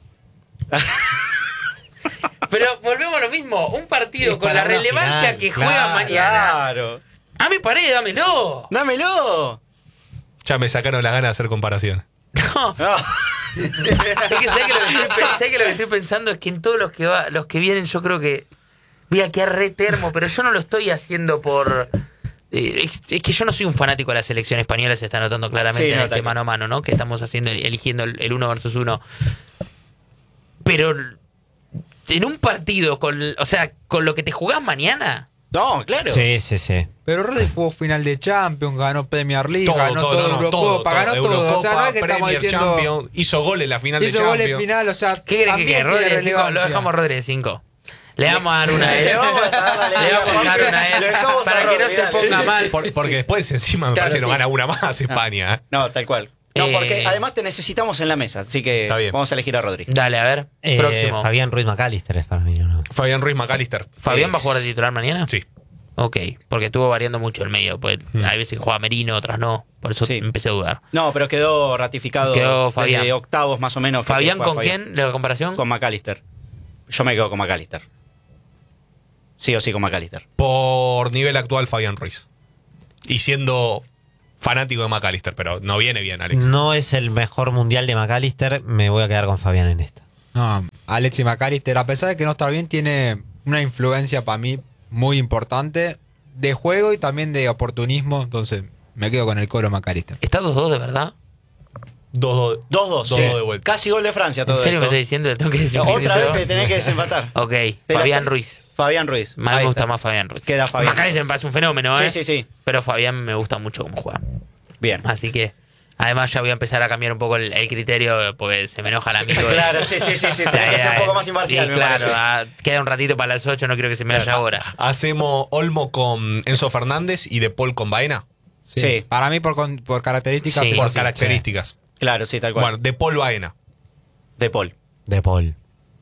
Pero volvemos a lo mismo. Un partido Es con para la una relevancia final, que claro. juega mañana. Claro. A mi Paredes, dámelo. ¡Dámelo! Ya me sacaron las ganas de hacer comparaciones. No. No. Es que ¿sabés que lo que estoy pensando es que en todos los que vienen yo creo que voy a quedar re termo, pero yo no lo estoy haciendo por... es que yo no soy un fanático de la selección española, se está notando claramente Sí, en no, este tal mano a mano, ¿no? Que estamos haciendo, eligiendo el 1 versus 1. Pero en un partido, o sea, con lo que te jugás mañana... No, claro. Sí, sí, sí. Pero Rodri jugó final de Champions, ganó Premier League, ganó todo, no, Eurocopa, ganó todo. O sea, no es que estamos Premier, diciendo. Champions, hizo gol en la final de Hizo gol en Champions. final, o sea. ¿Qué crees que también quede? Rodri tiene de 5, lo relevancia. dejamos Rodri de 5. Le vamos a dar una a él. Le vamos a dar la Le vamos a dar una a él. Lo dejamos a Para que no Rodri, se dale. ponga mal. Porque después encima me Claro, parece que no sí. gana una más España. ¿eh? No, tal cual. No, porque además te necesitamos en la mesa, así que Está bien. vamos a elegir a Rodri. Dale, a ver. Próximo. Fabián Ruiz McAllister es para mí, ¿o no? Fabián Ruiz McAllister. ¿Fabián va a jugar de titular mañana? Sí. Ok, porque estuvo variando mucho el medio. Pues hay veces que juega Merino, otras no. Por eso Sí. empecé a dudar. No, pero quedó ratificado Quedó Fabián. desde octavos más o menos. que ¿Fabián juega con quién? ¿La comparación? Con McAllister. Yo me quedo con McAllister. Sí o sí con McAllister. Por nivel actual, Fabián Ruiz. Y siendo fanático de McAllister, pero no viene bien, Alex. No es el mejor mundial de McAllister, me voy a quedar con Fabián en esta. No, Alexis McAllister, a pesar de que no está bien, tiene una influencia para mí muy importante de juego y también de oportunismo. Entonces, me quedo con el coro McAllister. ¿Está 2-2 de verdad? 2-2. 2-2. Sí. sí. De vuelta. Casi gol de Francia ¿En todo serio me esto. estás diciendo? ¿Le tengo que decir Otra vez te tenés que desempatar. Ok, Te la- Fabián Ruiz. Fabián Ruiz. Más Ahí me gusta está. más Fabián Ruiz. Queda Fabián. McAllister me parece un fenómeno, Sí, ¿eh? sí, sí. Pero Fabián me gusta mucho cómo juega. Bien. Así que, además ya voy a empezar a cambiar un poco el criterio porque se me enoja el amigo. Claro, sí. Tenés que ser un poco más imparcial, Sí, me claro, parece. queda un ratito para las 8, no quiero que se me vaya ahora. Hacemos Olmo con Enzo Fernández y De Paul con Baena. Sí. Para mí, por características, Sí. es Por así. características. Claro, sí, tal cual. Bueno, De Paul Baena. De Paul. De Paul.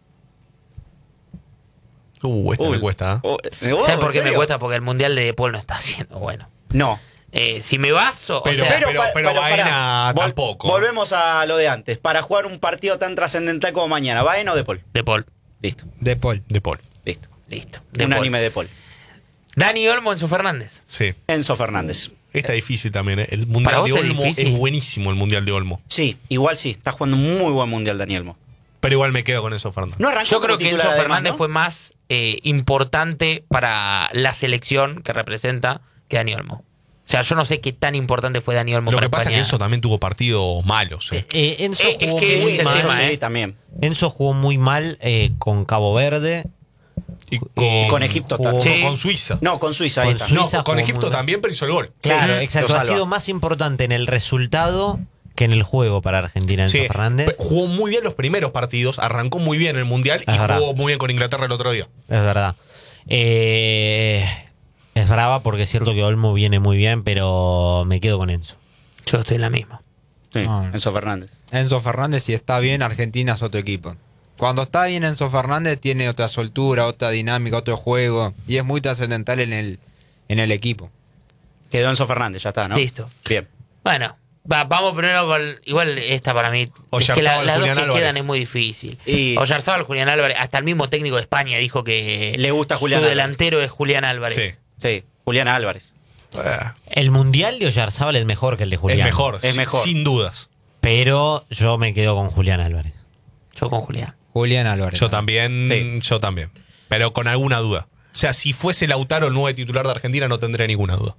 Esta me cuesta. ¿eh? ¿Sabes por qué me cuesta? Porque el mundial de Paul no está haciendo bueno. No. Si me baso, Pero- o sea, pero Baena pará. tampoco. Volvemos a lo de antes. Para jugar un partido tan trascendental como mañana, ¿Baena o De Paul? de Paul. Listo, De Paul. De Paul. listo. Listo. Un De Paul. anime de Paul. Dani Olmo, Enzo Fernández. Sí. Enzo Fernández. Está difícil también, ¿eh? El ¿Para Mundial vos de es Olmo difícil? es buenísimo, el Mundial de Olmo. Sí, igual sí. Está jugando un muy buen mundial Dani Olmo. Pero igual me quedo con Enzo Fernández. No arrancó Yo como creo que titular, Enzo además, Fernández ¿no? fue más importante para la selección que representa que Dani Olmo. O sea, yo no sé qué tan importante fue Dani Olmo Lo para que pasa es España. que Enzo también tuvo partidos malos. ¿eh? Enzo Es jugó que ese muy es el mal. tema, Sí, también. Enzo jugó muy mal con Cabo Verde. Y Con Egipto jugó- también. Sí. con Suiza. No, con Suiza, ahí Con está. Suiza. No, con jugó Egipto muy mal. también, pero hizo el gol. Claro, Sí, exacto. lo Ha salva. sido más importante en el resultado que en el juego para Argentina, Enzo Sí, Fernández. jugó muy bien los primeros partidos, arrancó muy bien el Mundial y Es verdad. jugó muy bien con Inglaterra el otro día. Es verdad. Es brava porque es cierto que Olmo viene muy bien, pero me quedo con Enzo. Yo estoy en la misma. Sí, Ah. Enzo Fernández. Enzo Fernández, si está bien, Argentina es otro equipo. Cuando está bien Enzo Fernández, tiene otra soltura, otra dinámica, otro juego. Y es muy trascendental en el equipo. Quedó Enzo Fernández, ya está, ¿no? Listo. Bien. Bueno, vamos primero con... Igual esta para mí... Es que Oyarzábal, las dos Julián que Álvarez. quedan es muy difícil. Y- Oyarzábal, Julián Álvarez, hasta el mismo técnico de España dijo que... Le gusta Julián su Álvarez. delantero es Julián Álvarez. Sí. Sí, Julián Álvarez. El mundial de Oyarzábal es mejor que el de Julián. Es mejor, sin dudas. Pero yo me quedo con Julián Álvarez. Yo con Julián. Julián Álvarez. Yo también, Sí. yo también. Pero con alguna duda. O sea, si fuese Lautaro el nuevo titular de Argentina, no tendría ninguna duda.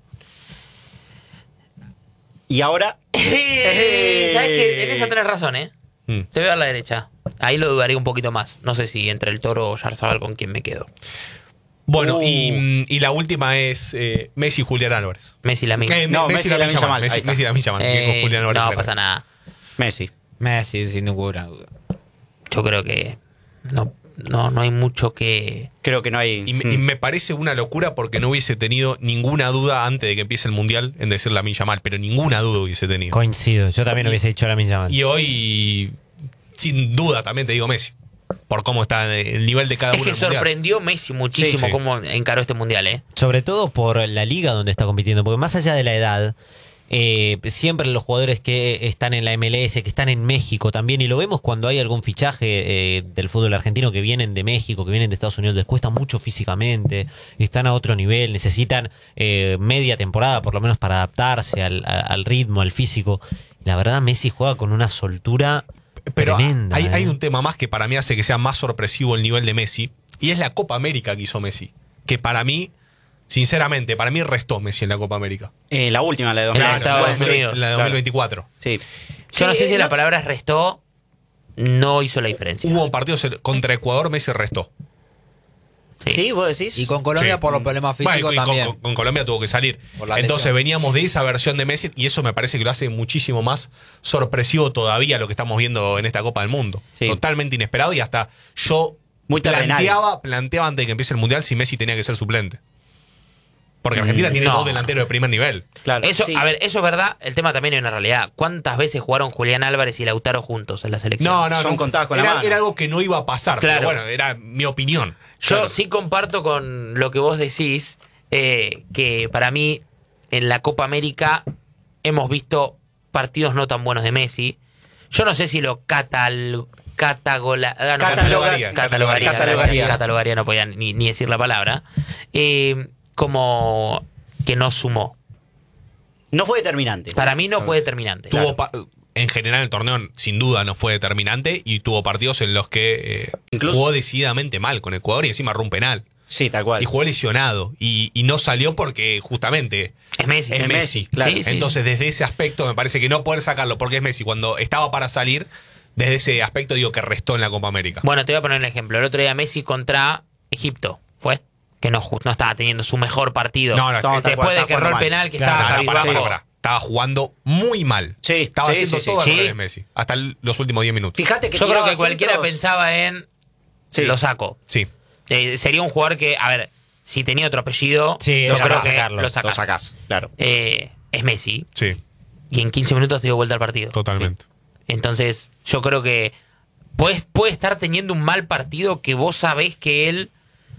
Y ahora, ¿Sabes qué? En esa tenés razón, ¿eh? Mm. Te veo a la derecha. Ahí lo dudaría un poquito más. No sé si entre el Toro o Oyarzábal con quién me quedo. Bueno, Uh. y la última es Messi y Julián Álvarez. Messi la misma. No, Messi Lamine Lamine Yamal, Yamal, ahí Messi, está. Messi Lamine Yamal, que con Julián Álvarez no se pasa la nada. Messi. Messi, sin ninguna duda. Yo creo que no hay mucho que... Creo que no hay. Y me parece una locura porque no hubiese tenido ninguna duda antes de que empiece el Mundial en decir Lamine Yamal, pero ninguna duda hubiese tenido. Coincido. Yo también hubiese dicho la misma. Y hoy, sin duda, también te digo Messi. Por cómo está el nivel de cada Es uno que en el Mundial. sorprendió Messi muchísimo Sí, sí. cómo encaró este mundial, ¿eh? Sobre todo por la liga donde está compitiendo. Porque más allá de la edad, siempre los jugadores que están en la MLS, que están en México también, y lo vemos cuando hay algún fichaje del fútbol argentino que vienen de México, que vienen de Estados Unidos, les cuesta mucho físicamente, están a otro nivel, necesitan media temporada por lo menos para adaptarse al ritmo, al físico. La verdad, Messi juega con una soltura Pero tremenda. hay un tema más que para mí hace que sea más sorpresivo el nivel de Messi, y es la Copa América que hizo Messi. Que para mí, sinceramente, para mí restó Messi en la Copa América. La última, la de Claro, 2000. estaba la en de Unidos. la de 2024. Sí. Yo no Sí, sé si la no- palabra restó, no hizo la diferencia. Hubo un partido contra Ecuador, Messi restó. Sí, vos decís. Y con Colombia Sí. por los problemas físicos Bueno, y también. con Colombia tuvo que salir. Por la Entonces lesión. veníamos de esa versión de Messi y eso me parece que lo hace muchísimo más sorpresivo todavía lo que estamos viendo en esta Copa del Mundo. Sí. Totalmente inesperado y hasta yo Muy terrenal. planteaba antes de que empiece el Mundial si Messi tenía que ser suplente. Porque Argentina tiene no. dos delanteros de primer nivel. Claro. Eso, sí. a ver, eso es verdad. El tema también es una realidad. ¿Cuántas veces jugaron Julián Álvarez y Lautaro juntos en la selección? Son contadas con la mano. Era algo que no iba a pasar. Claro. Pero bueno, era mi opinión. Yo Claro. sí comparto con lo que vos decís, que para mí en la Copa América hemos visto partidos no tan buenos de Messi. Yo no sé si lo catalogaría, no podía ni decir la palabra, como que no sumó. No fue determinante. Para mí no fue determinante. En general el torneo sin duda no fue determinante y tuvo partidos en los que Incluso jugó decididamente mal con Ecuador y encima erró un penal. Sí, tal cual. Y jugó lesionado y no salió porque justamente Es Messi. es Messi. claro. Sí, sí. Entonces desde ese aspecto me parece que no poder sacarlo porque es Messi cuando estaba para salir, desde ese aspecto digo que restó en la Copa América. Bueno, te voy a poner un ejemplo. El otro día Messi contra Egipto, ¿fue? Que no estaba teniendo su mejor partido. No, tal después cual, de estaba que erró el jugando penal, que Claro, estaba pará, cabizbajo. Estaba jugando muy mal. Sí, Estaba sí, haciendo sí, todo sí. al Sí. revés Messi. Hasta los últimos 10 minutos. Fíjate que Yo creo tiraba que cualquiera centros. pensaba en Sí. lo saco. Sí. Sería un jugador que, a ver, si tenía otro apellido, Sí, yo lo creo sacás, que sacarlo. lo sacás. Lo sacás, claro. Es Messi Sí, y en 15 minutos te dio vuelta al partido. totalmente. Entonces, yo creo que puede estar teniendo un mal partido que vos sabés que él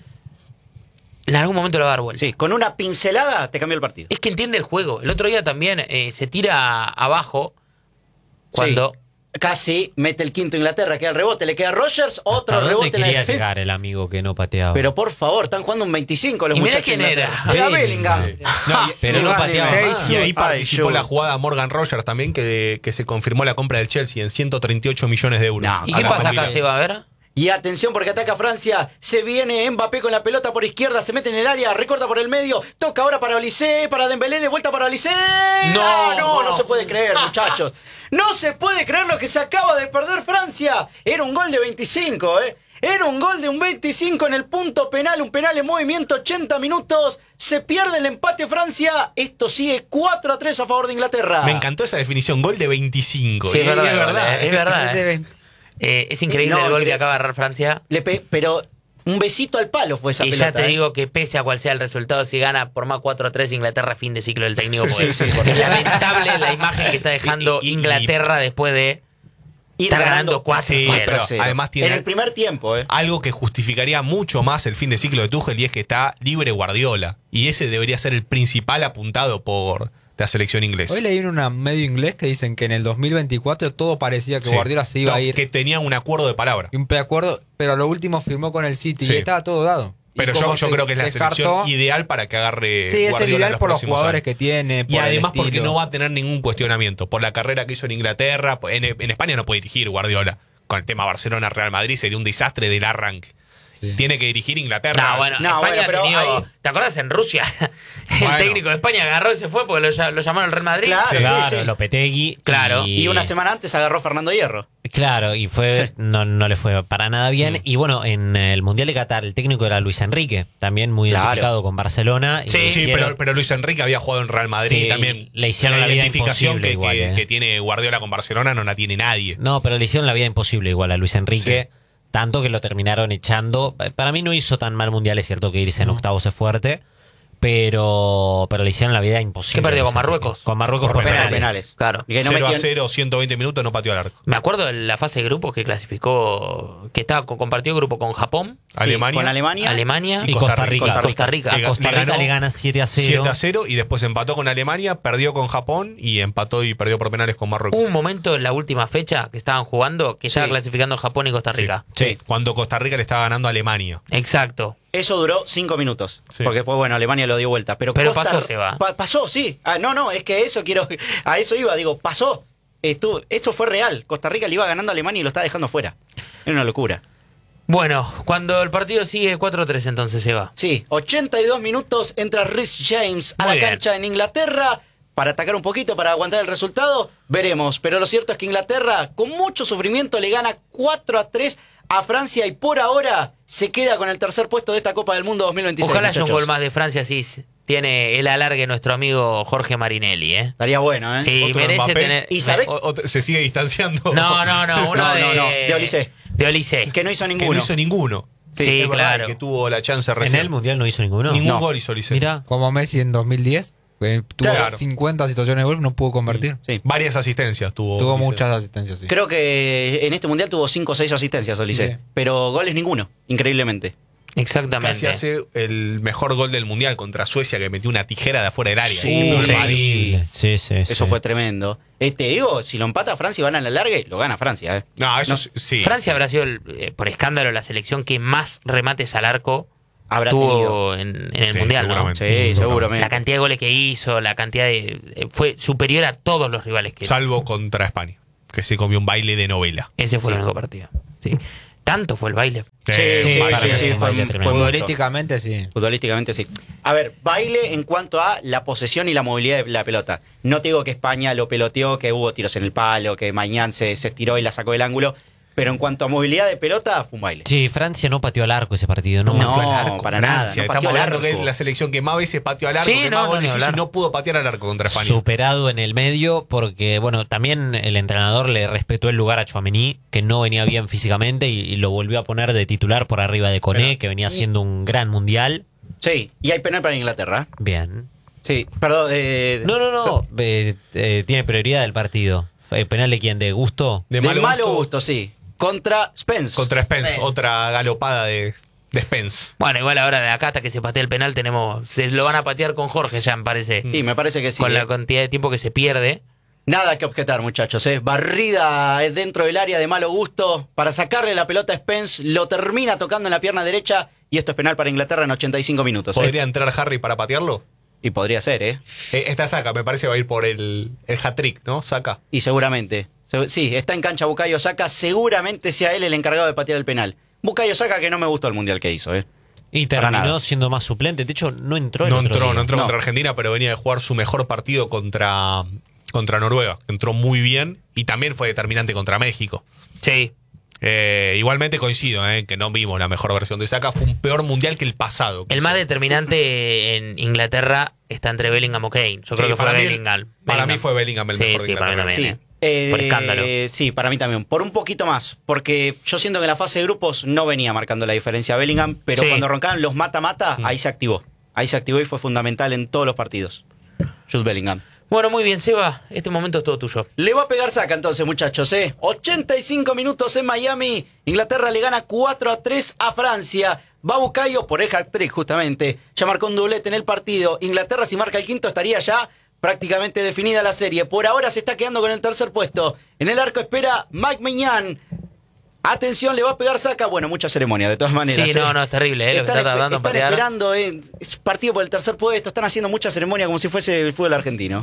en algún momento lo va a dar vuelta. Sí, con una pincelada te cambió el partido. Es que entiende el juego. El otro día también se tira abajo cuando... Sí. Casi mete el quinto Inglaterra, queda el rebote, le queda Rogers, otro ¿Hasta dónde rebote en la quería defensa. llegar el amigo que no pateaba? Pero por favor, están jugando un 25 los Y mirá muchachos. quién de era. Inglaterra. Era Bellingham. Pero no pateaba Hey, más. Y ahí Ay, participó Jules. la jugada Morgan Rogers también, que se confirmó la compra del Chelsea en 138 millones de euros. No, ¿Y A qué la pasa acá, Milan. Seba? A ver. Y atención porque ataca Francia. Se viene Mbappé con la pelota por izquierda, se mete en el área, recorta por el medio, toca ahora para Olise, para Dembélé, de vuelta para Olise. No se puede creer, muchachos. No se puede creer lo que se acaba de perder Francia. Era un gol de 25, ¿eh? Era un gol de un 25 en el punto penal, un penal en movimiento, 80 minutos. Se pierde el empate Francia. Esto sigue 4-3 a favor de Inglaterra. Me encantó esa definición, gol de 25. Sí, es Y verdad. Es verdad. Es increíble No, el gol que- que acaba de agarrar Francia. Pero un besito al palo fue esa Y pelota. ya te ¿eh? digo que pese a cual sea el resultado, si gana por más 4-3 Inglaterra, fin de ciclo del técnico. Sí, Porque sí, es lamentable la imagen que está dejando Y- Inglaterra después de Ir estar ganando 4-0. Sí, pero además tiene en el primer tiempo, ¿eh? algo que justificaría mucho más el fin de ciclo de Tuchel y es que está libre Guardiola. Y ese debería ser el principal apuntado por la selección inglesa. Hoy leí en una medio inglés que dicen que en el 2024 todo parecía que Sí. Guardiola se iba No, a ir. que tenía un acuerdo de palabra. Y un preacuerdo, pero a lo último firmó con el City Sí. y estaba todo dado. Y Pero como yo se creo que es la descartó- selección ideal para que agarre Sí, es el Guardiola en ideal por los próximos jugadores años. que tiene. Y por el además porque estilo. no va a tener ningún cuestionamiento. Por la carrera que hizo en Inglaterra. En España no puede dirigir Guardiola. Con el tema Barcelona-Real Madrid sería un desastre del arranque. Sí. Tiene que dirigir Inglaterra. No, bueno, No, España bueno, pero ha tenido... ahí- ¿Te acuerdas en Rusia? El Bueno. técnico de España agarró y se fue porque lo llamaron al Real Madrid. Claro, sí, Claro, sí. Lopetegui. Claro. Y una semana antes agarró Fernando Hierro. Claro, y fue Sí. no le fue para nada bien. Y bueno, en el Mundial de Qatar, el técnico era Luis Enrique, también muy Claro. identificado con Barcelona. y Sí, le Sí, hicieron- pero Luis Enrique había jugado en Real Madrid Sí, también. le hicieron la vida identificación imposible igual, que tiene Guardiola con Barcelona no la tiene nadie. No, pero le hicieron la vida imposible igual a Luis Enrique. Tanto que lo terminaron echando. Para mí no hizo tan mal Mundial, es cierto que irse en octavos es fuerte. Pero le hicieron la vida imposible. ¿Qué perdió, a Luis con Enrique. Marruecos? Con Marruecos por penales. Claro. Y que no 0-0, metió- 120 minutos, no pateó al arco. Me acuerdo de la fase de grupos que clasificó, que estaba compartió grupo con Japón, Sí, Alemania. con Alemania. Alemania Y Costa Rica. Costa Rica. A Costa Rica le gana 7-0. 7-0 y después empató con Alemania, perdió con Japón y empató y perdió por penales con Marruecos. Hubo un momento en la última fecha que estaban jugando que estaba Sí. clasificando Japón y Costa Rica. Sí. Cuando Costa Rica le estaba ganando a Alemania. Exacto. Eso duró 5 minutos. Sí. Porque después, bueno, Alemania lo dio vuelta. Pero pasó, Seba. Pasó, sí. No, es que eso quiero. A eso iba, digo, pasó. Esto fue real. Costa Rica le iba ganando a Alemania y lo está dejando fuera. Era una locura. Bueno, cuando el partido sigue 4-3 entonces se va. Sí, 82 minutos entra Rhys James a Muy la bien. cancha en Inglaterra para atacar un poquito, para aguantar el resultado. Veremos. Pero lo cierto es que Inglaterra, con mucho sufrimiento, le gana 4-3 a Francia y por ahora se queda con el tercer puesto de esta Copa del Mundo 2026. Ojalá haya un muchachos. gol más de Francia si tiene el alargue nuestro amigo Jorge Marinelli, ¿eh? Estaría bueno, ¿eh? Sí, Otro merece Mbappé. tener... ¿Y sabe- Se sigue distanciando. No, uno No, de... no, de Olise. De Olise. Que no hizo Que ninguno. no hizo ninguno. Sí, es verdad, claro. Que tuvo la chance En recién. el Mundial no hizo ninguno. Ningún No. gol hizo Olise. Mira. Como Messi en 2010, que tuvo Claro. 50 situaciones de gol, no pudo convertir. Sí. Varias asistencias tuvo. Tuvo Olise. muchas asistencias, sí. Creo que en este mundial tuvo 5 o 6 asistencias, Olise. Sí. Pero goles ninguno, increíblemente. Exactamente. Casi hace el mejor gol del Mundial contra Suecia, que metió una tijera de afuera del área. Sí, No, sí. Marín. Sí. Eso fue tremendo. Te digo, si lo empata Francia y van a la larga, lo gana Francia. No, eso No. sí. Francia habrá sido, por escándalo, la selección que más remates al arco Habrá tuvo tenido. en el Sí, Mundial, ¿no? seguramente. Sí, seguramente. La cantidad de goles que hizo, la cantidad de... fue superior a todos los rivales que... Salvo contra España, que se comió un baile de novela. Ese fue el único partido. Sí. Tanto fue el baile. Sí, para mí sí, fue un baile fue tremendo. mucho. Futbolísticamente sí. Futbolísticamente sí. A ver, baile en cuanto a la posesión y la movilidad de la pelota. No te digo que España lo peloteó, que hubo tiros en el palo, que Mañán se estiró y la sacó del ángulo, pero en cuanto a movilidad de pelota, fue un baile. Sí, Francia no pateó al arco ese partido. No, No, pateó al arco. para nada. Francia, no pateó estamos al hablando que arco. es la selección que más veces pateó al arco, Sí, que no, más no, goles ni hizo y hablar. no pudo patear al arco contra España. Superado en el medio porque, bueno, también el entrenador le respetó el lugar a Tchouaméni, que no venía bien físicamente y lo volvió a poner de titular por arriba de Koné, que venía haciendo un gran mundial. Sí, y hay penal para Inglaterra. Bien. Sí, perdón. No. Tiene prioridad el partido. ¿Penal de quién? ¿De Gusto? De Del malo gusto, gusto, sí. Contra Spence. contra Spence, otra galopada de Spence. Bueno, igual ahora de acá hasta que se patee el penal se lo van a patear con Jorge ya, me parece. Sí, me parece que sí. Con la cantidad de tiempo que se pierde. Nada que objetar, muchachos. Barrida dentro del área de malo gusto para sacarle la pelota a Spence. Lo termina tocando en la pierna derecha. Y esto es penal para Inglaterra en 85 minutos. ¿Podría entrar Harry para patearlo? Y podría ser, ¿eh? Esta Saka me parece va a ir por el hat-trick, ¿no? Saka. Y seguramente. Sí, está en cancha Bukayo Saka. Seguramente sea él el encargado de patear el penal. Bukayo Saka, que no me gustó el mundial que hizo, ¿eh? Y Para terminó nada. siendo más suplente. De hecho, no entró el No otro entró día. contra No. Argentina, pero venía de jugar su mejor partido contra Noruega. Entró muy bien y también fue determinante contra México. Sí. Igualmente coincido, que no vimos la mejor versión de Saka. Fue un peor mundial que el pasado. El más determinante en Inglaterra está entre Bellingham o Kane. Yo creo que fue para mí, Bellingham. para mí fue Bellingham el Sí, mejor de sí, para mí Inglaterra. también. Sí. Por escándalo. Sí, para mí también. Por un poquito más. Porque yo siento que en la fase de grupos no venía marcando la diferencia Bellingham. Pero Sí. cuando roncaban los mata-mata, ahí se activó. Ahí se activó y fue fundamental en todos los partidos. Jude Bellingham. Bueno, muy bien, Seba. Este momento es todo tuyo. Le va a pegar Saka entonces, muchachos, 85 minutos en Miami. Inglaterra le gana 4-3 a Francia. Va Bukayo por el hat-trick, justamente. Ya marcó un doblete en el partido. Inglaterra, si marca el quinto, estaría ya prácticamente definida la serie. Por ahora se está quedando con el tercer puesto. En el arco espera Mike Maignan. Atención, le va a pegar Saka. Bueno, mucha ceremonia, de todas maneras. Sí, no, es terrible, lo que está tratando de están patear. esperando, es partido por el tercer puesto. Están haciendo mucha ceremonia como si fuese el fútbol argentino.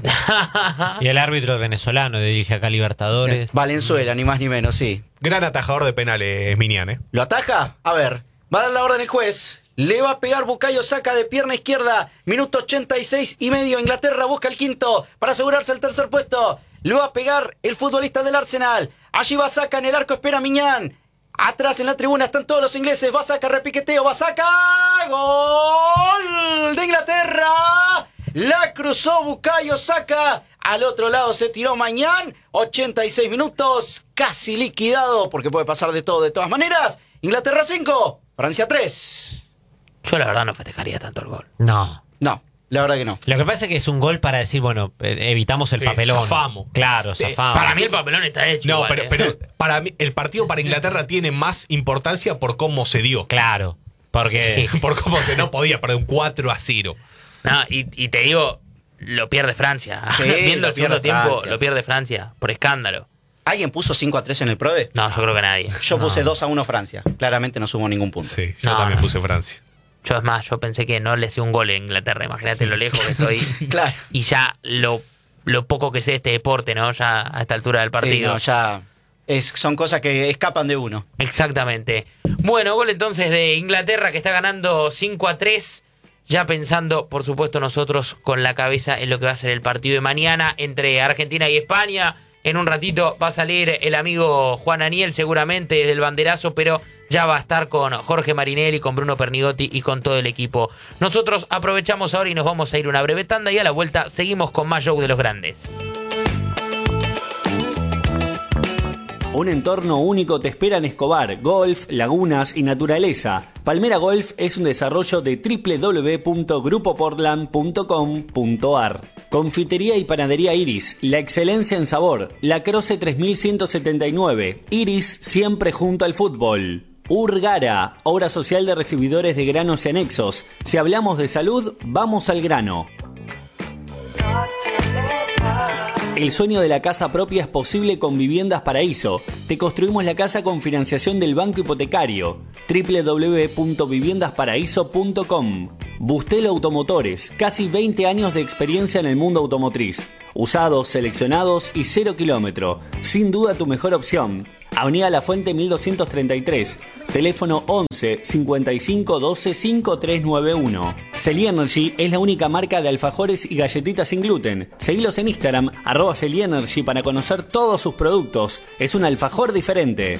Y el árbitro venezolano dirige acá Libertadores. Valenzuela, ni más ni menos, sí. Gran atajador de penales, Minian, ¿Lo ataja? A ver, va a dar la orden el juez. Le va a pegar Bukayo Saka de pierna izquierda. Minuto 86 y medio. Inglaterra busca el quinto para asegurarse el tercer puesto. Le va a pegar el futbolista del Arsenal. Allí va Saka, en el arco espera Miñán. Atrás en la tribuna están todos los ingleses. Va Saka, repiqueteo, va Saka. ¡Gol de Inglaterra! La cruzó Bukayo Saka. Al otro lado se tiró Mañán. 86 minutos. Casi liquidado porque puede pasar de todo de todas maneras. Inglaterra 5, Francia 3. Yo la verdad no festejaría tanto el gol. No. No, la verdad que no. Lo que pasa es que es un gol para decir, bueno, evitamos el Sí, papelón. zafamos. Claro, zafamos. Para mí el papelón está hecho. No, igual, pero para mí, el partido para Inglaterra tiene más importancia por cómo se dio. Claro. Porque Por cómo se no podía perder un 4-0. No, y te digo, lo pierde Francia. Sí, Viendo lo el segundo pierde tiempo, Francia. lo pierde Francia. Por escándalo. ¿Alguien puso 5-3 en el PRODE? No, yo creo que nadie. Yo puse 2-1 Francia. Claramente no sumo ningún punto. Sí, yo No, también no. puse Francia. Yo es más, yo pensé que no le hacía un gol en Inglaterra. Imagínate lo lejos que estoy. Claro. Y ya lo poco que sé de este deporte, ¿no? Ya a esta altura del Sí, partido. no, ya son cosas que escapan de uno. Exactamente. Bueno, gol entonces de Inglaterra que está ganando 5-3. Ya pensando, por supuesto, nosotros con la cabeza en lo que va a ser el partido de mañana entre Argentina y España. En un ratito va a salir el amigo Juan Aniel seguramente del banderazo, pero ya va a estar con Jorge Marinelli, con Bruno Pernigotti y con todo el equipo. Nosotros aprovechamos ahora y nos vamos a ir una breve tanda y a la vuelta seguimos con más show de los grandes. Un entorno único te espera en Escobar, golf, lagunas y naturaleza. Palmera Golf es un desarrollo de www.grupoportland.com.ar. Confitería y panadería Iris, la excelencia en sabor. La Croce 3179, Iris siempre junto al fútbol. Urgara, obra social de recibidores de granos y anexos. Si hablamos de salud, vamos al grano. El sueño de la casa propia es posible con Viviendas Paraíso. Te construimos la casa con financiación del Banco Hipotecario. www.viviendasparaíso.com. Bustelo Automotores, casi 20 años de experiencia en el mundo automotriz. Usados, seleccionados y 0 kilómetro. Sin duda tu mejor opción. Avenida La Fuente 1233. Teléfono 11 55 12 5391. Celi Energy es la única marca de alfajores y galletitas sin gluten. Seguilos en Instagram, @CeliEnergy, para conocer todos sus productos. Es un alfajor diferente.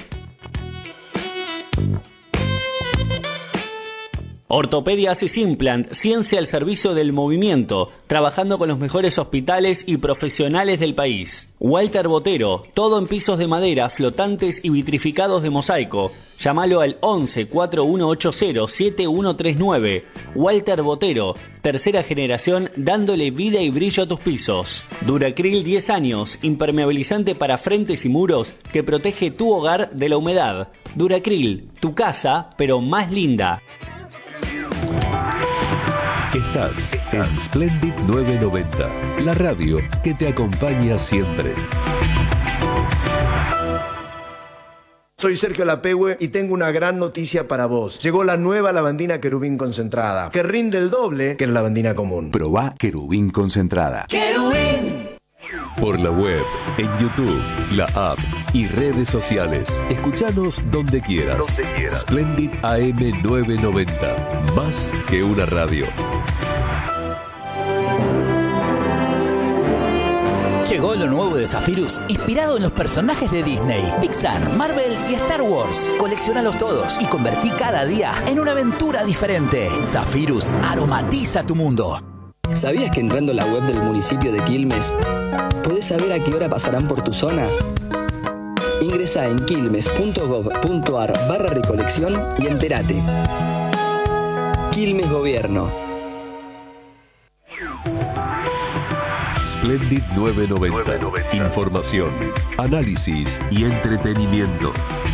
Ortopedia Asis Implant, ciencia al servicio del movimiento, trabajando con los mejores hospitales y profesionales del país. Walter Botero, todo en pisos de madera, flotantes y vitrificados de mosaico. Llámalo al 11 4180 7139. Walter Botero, tercera generación, dándole vida y brillo a tus pisos. Duracril 10 años, impermeabilizante para frentes y muros que protege tu hogar de la humedad. Duracril, tu casa, pero más linda. Estás en Splendid 990, la radio que te acompaña siempre. Soy Sergio Lapehue y tengo una gran noticia para vos. Llegó la nueva lavandina Querubín concentrada, que rinde el doble que la lavandina común. Probá Querubín concentrada. ¡Querubín! Por la web, en YouTube, la app y redes sociales. Escuchanos donde quieras. Splendid AM 990. Más que una radio. Llegó lo nuevo de Zephyrus, inspirado en los personajes de Disney, Pixar, Marvel y Star Wars. Colecciónalos todos y convertí cada día en una aventura diferente. Zephyrus aromatiza tu mundo. ¿Sabías que entrando a la web del municipio de Quilmes podés saber a qué hora pasarán por tu zona? Ingresá en quilmes.gov.ar/recolección y entérate. Quilmes Gobierno. Splendid 990. Información, análisis y entretenimiento.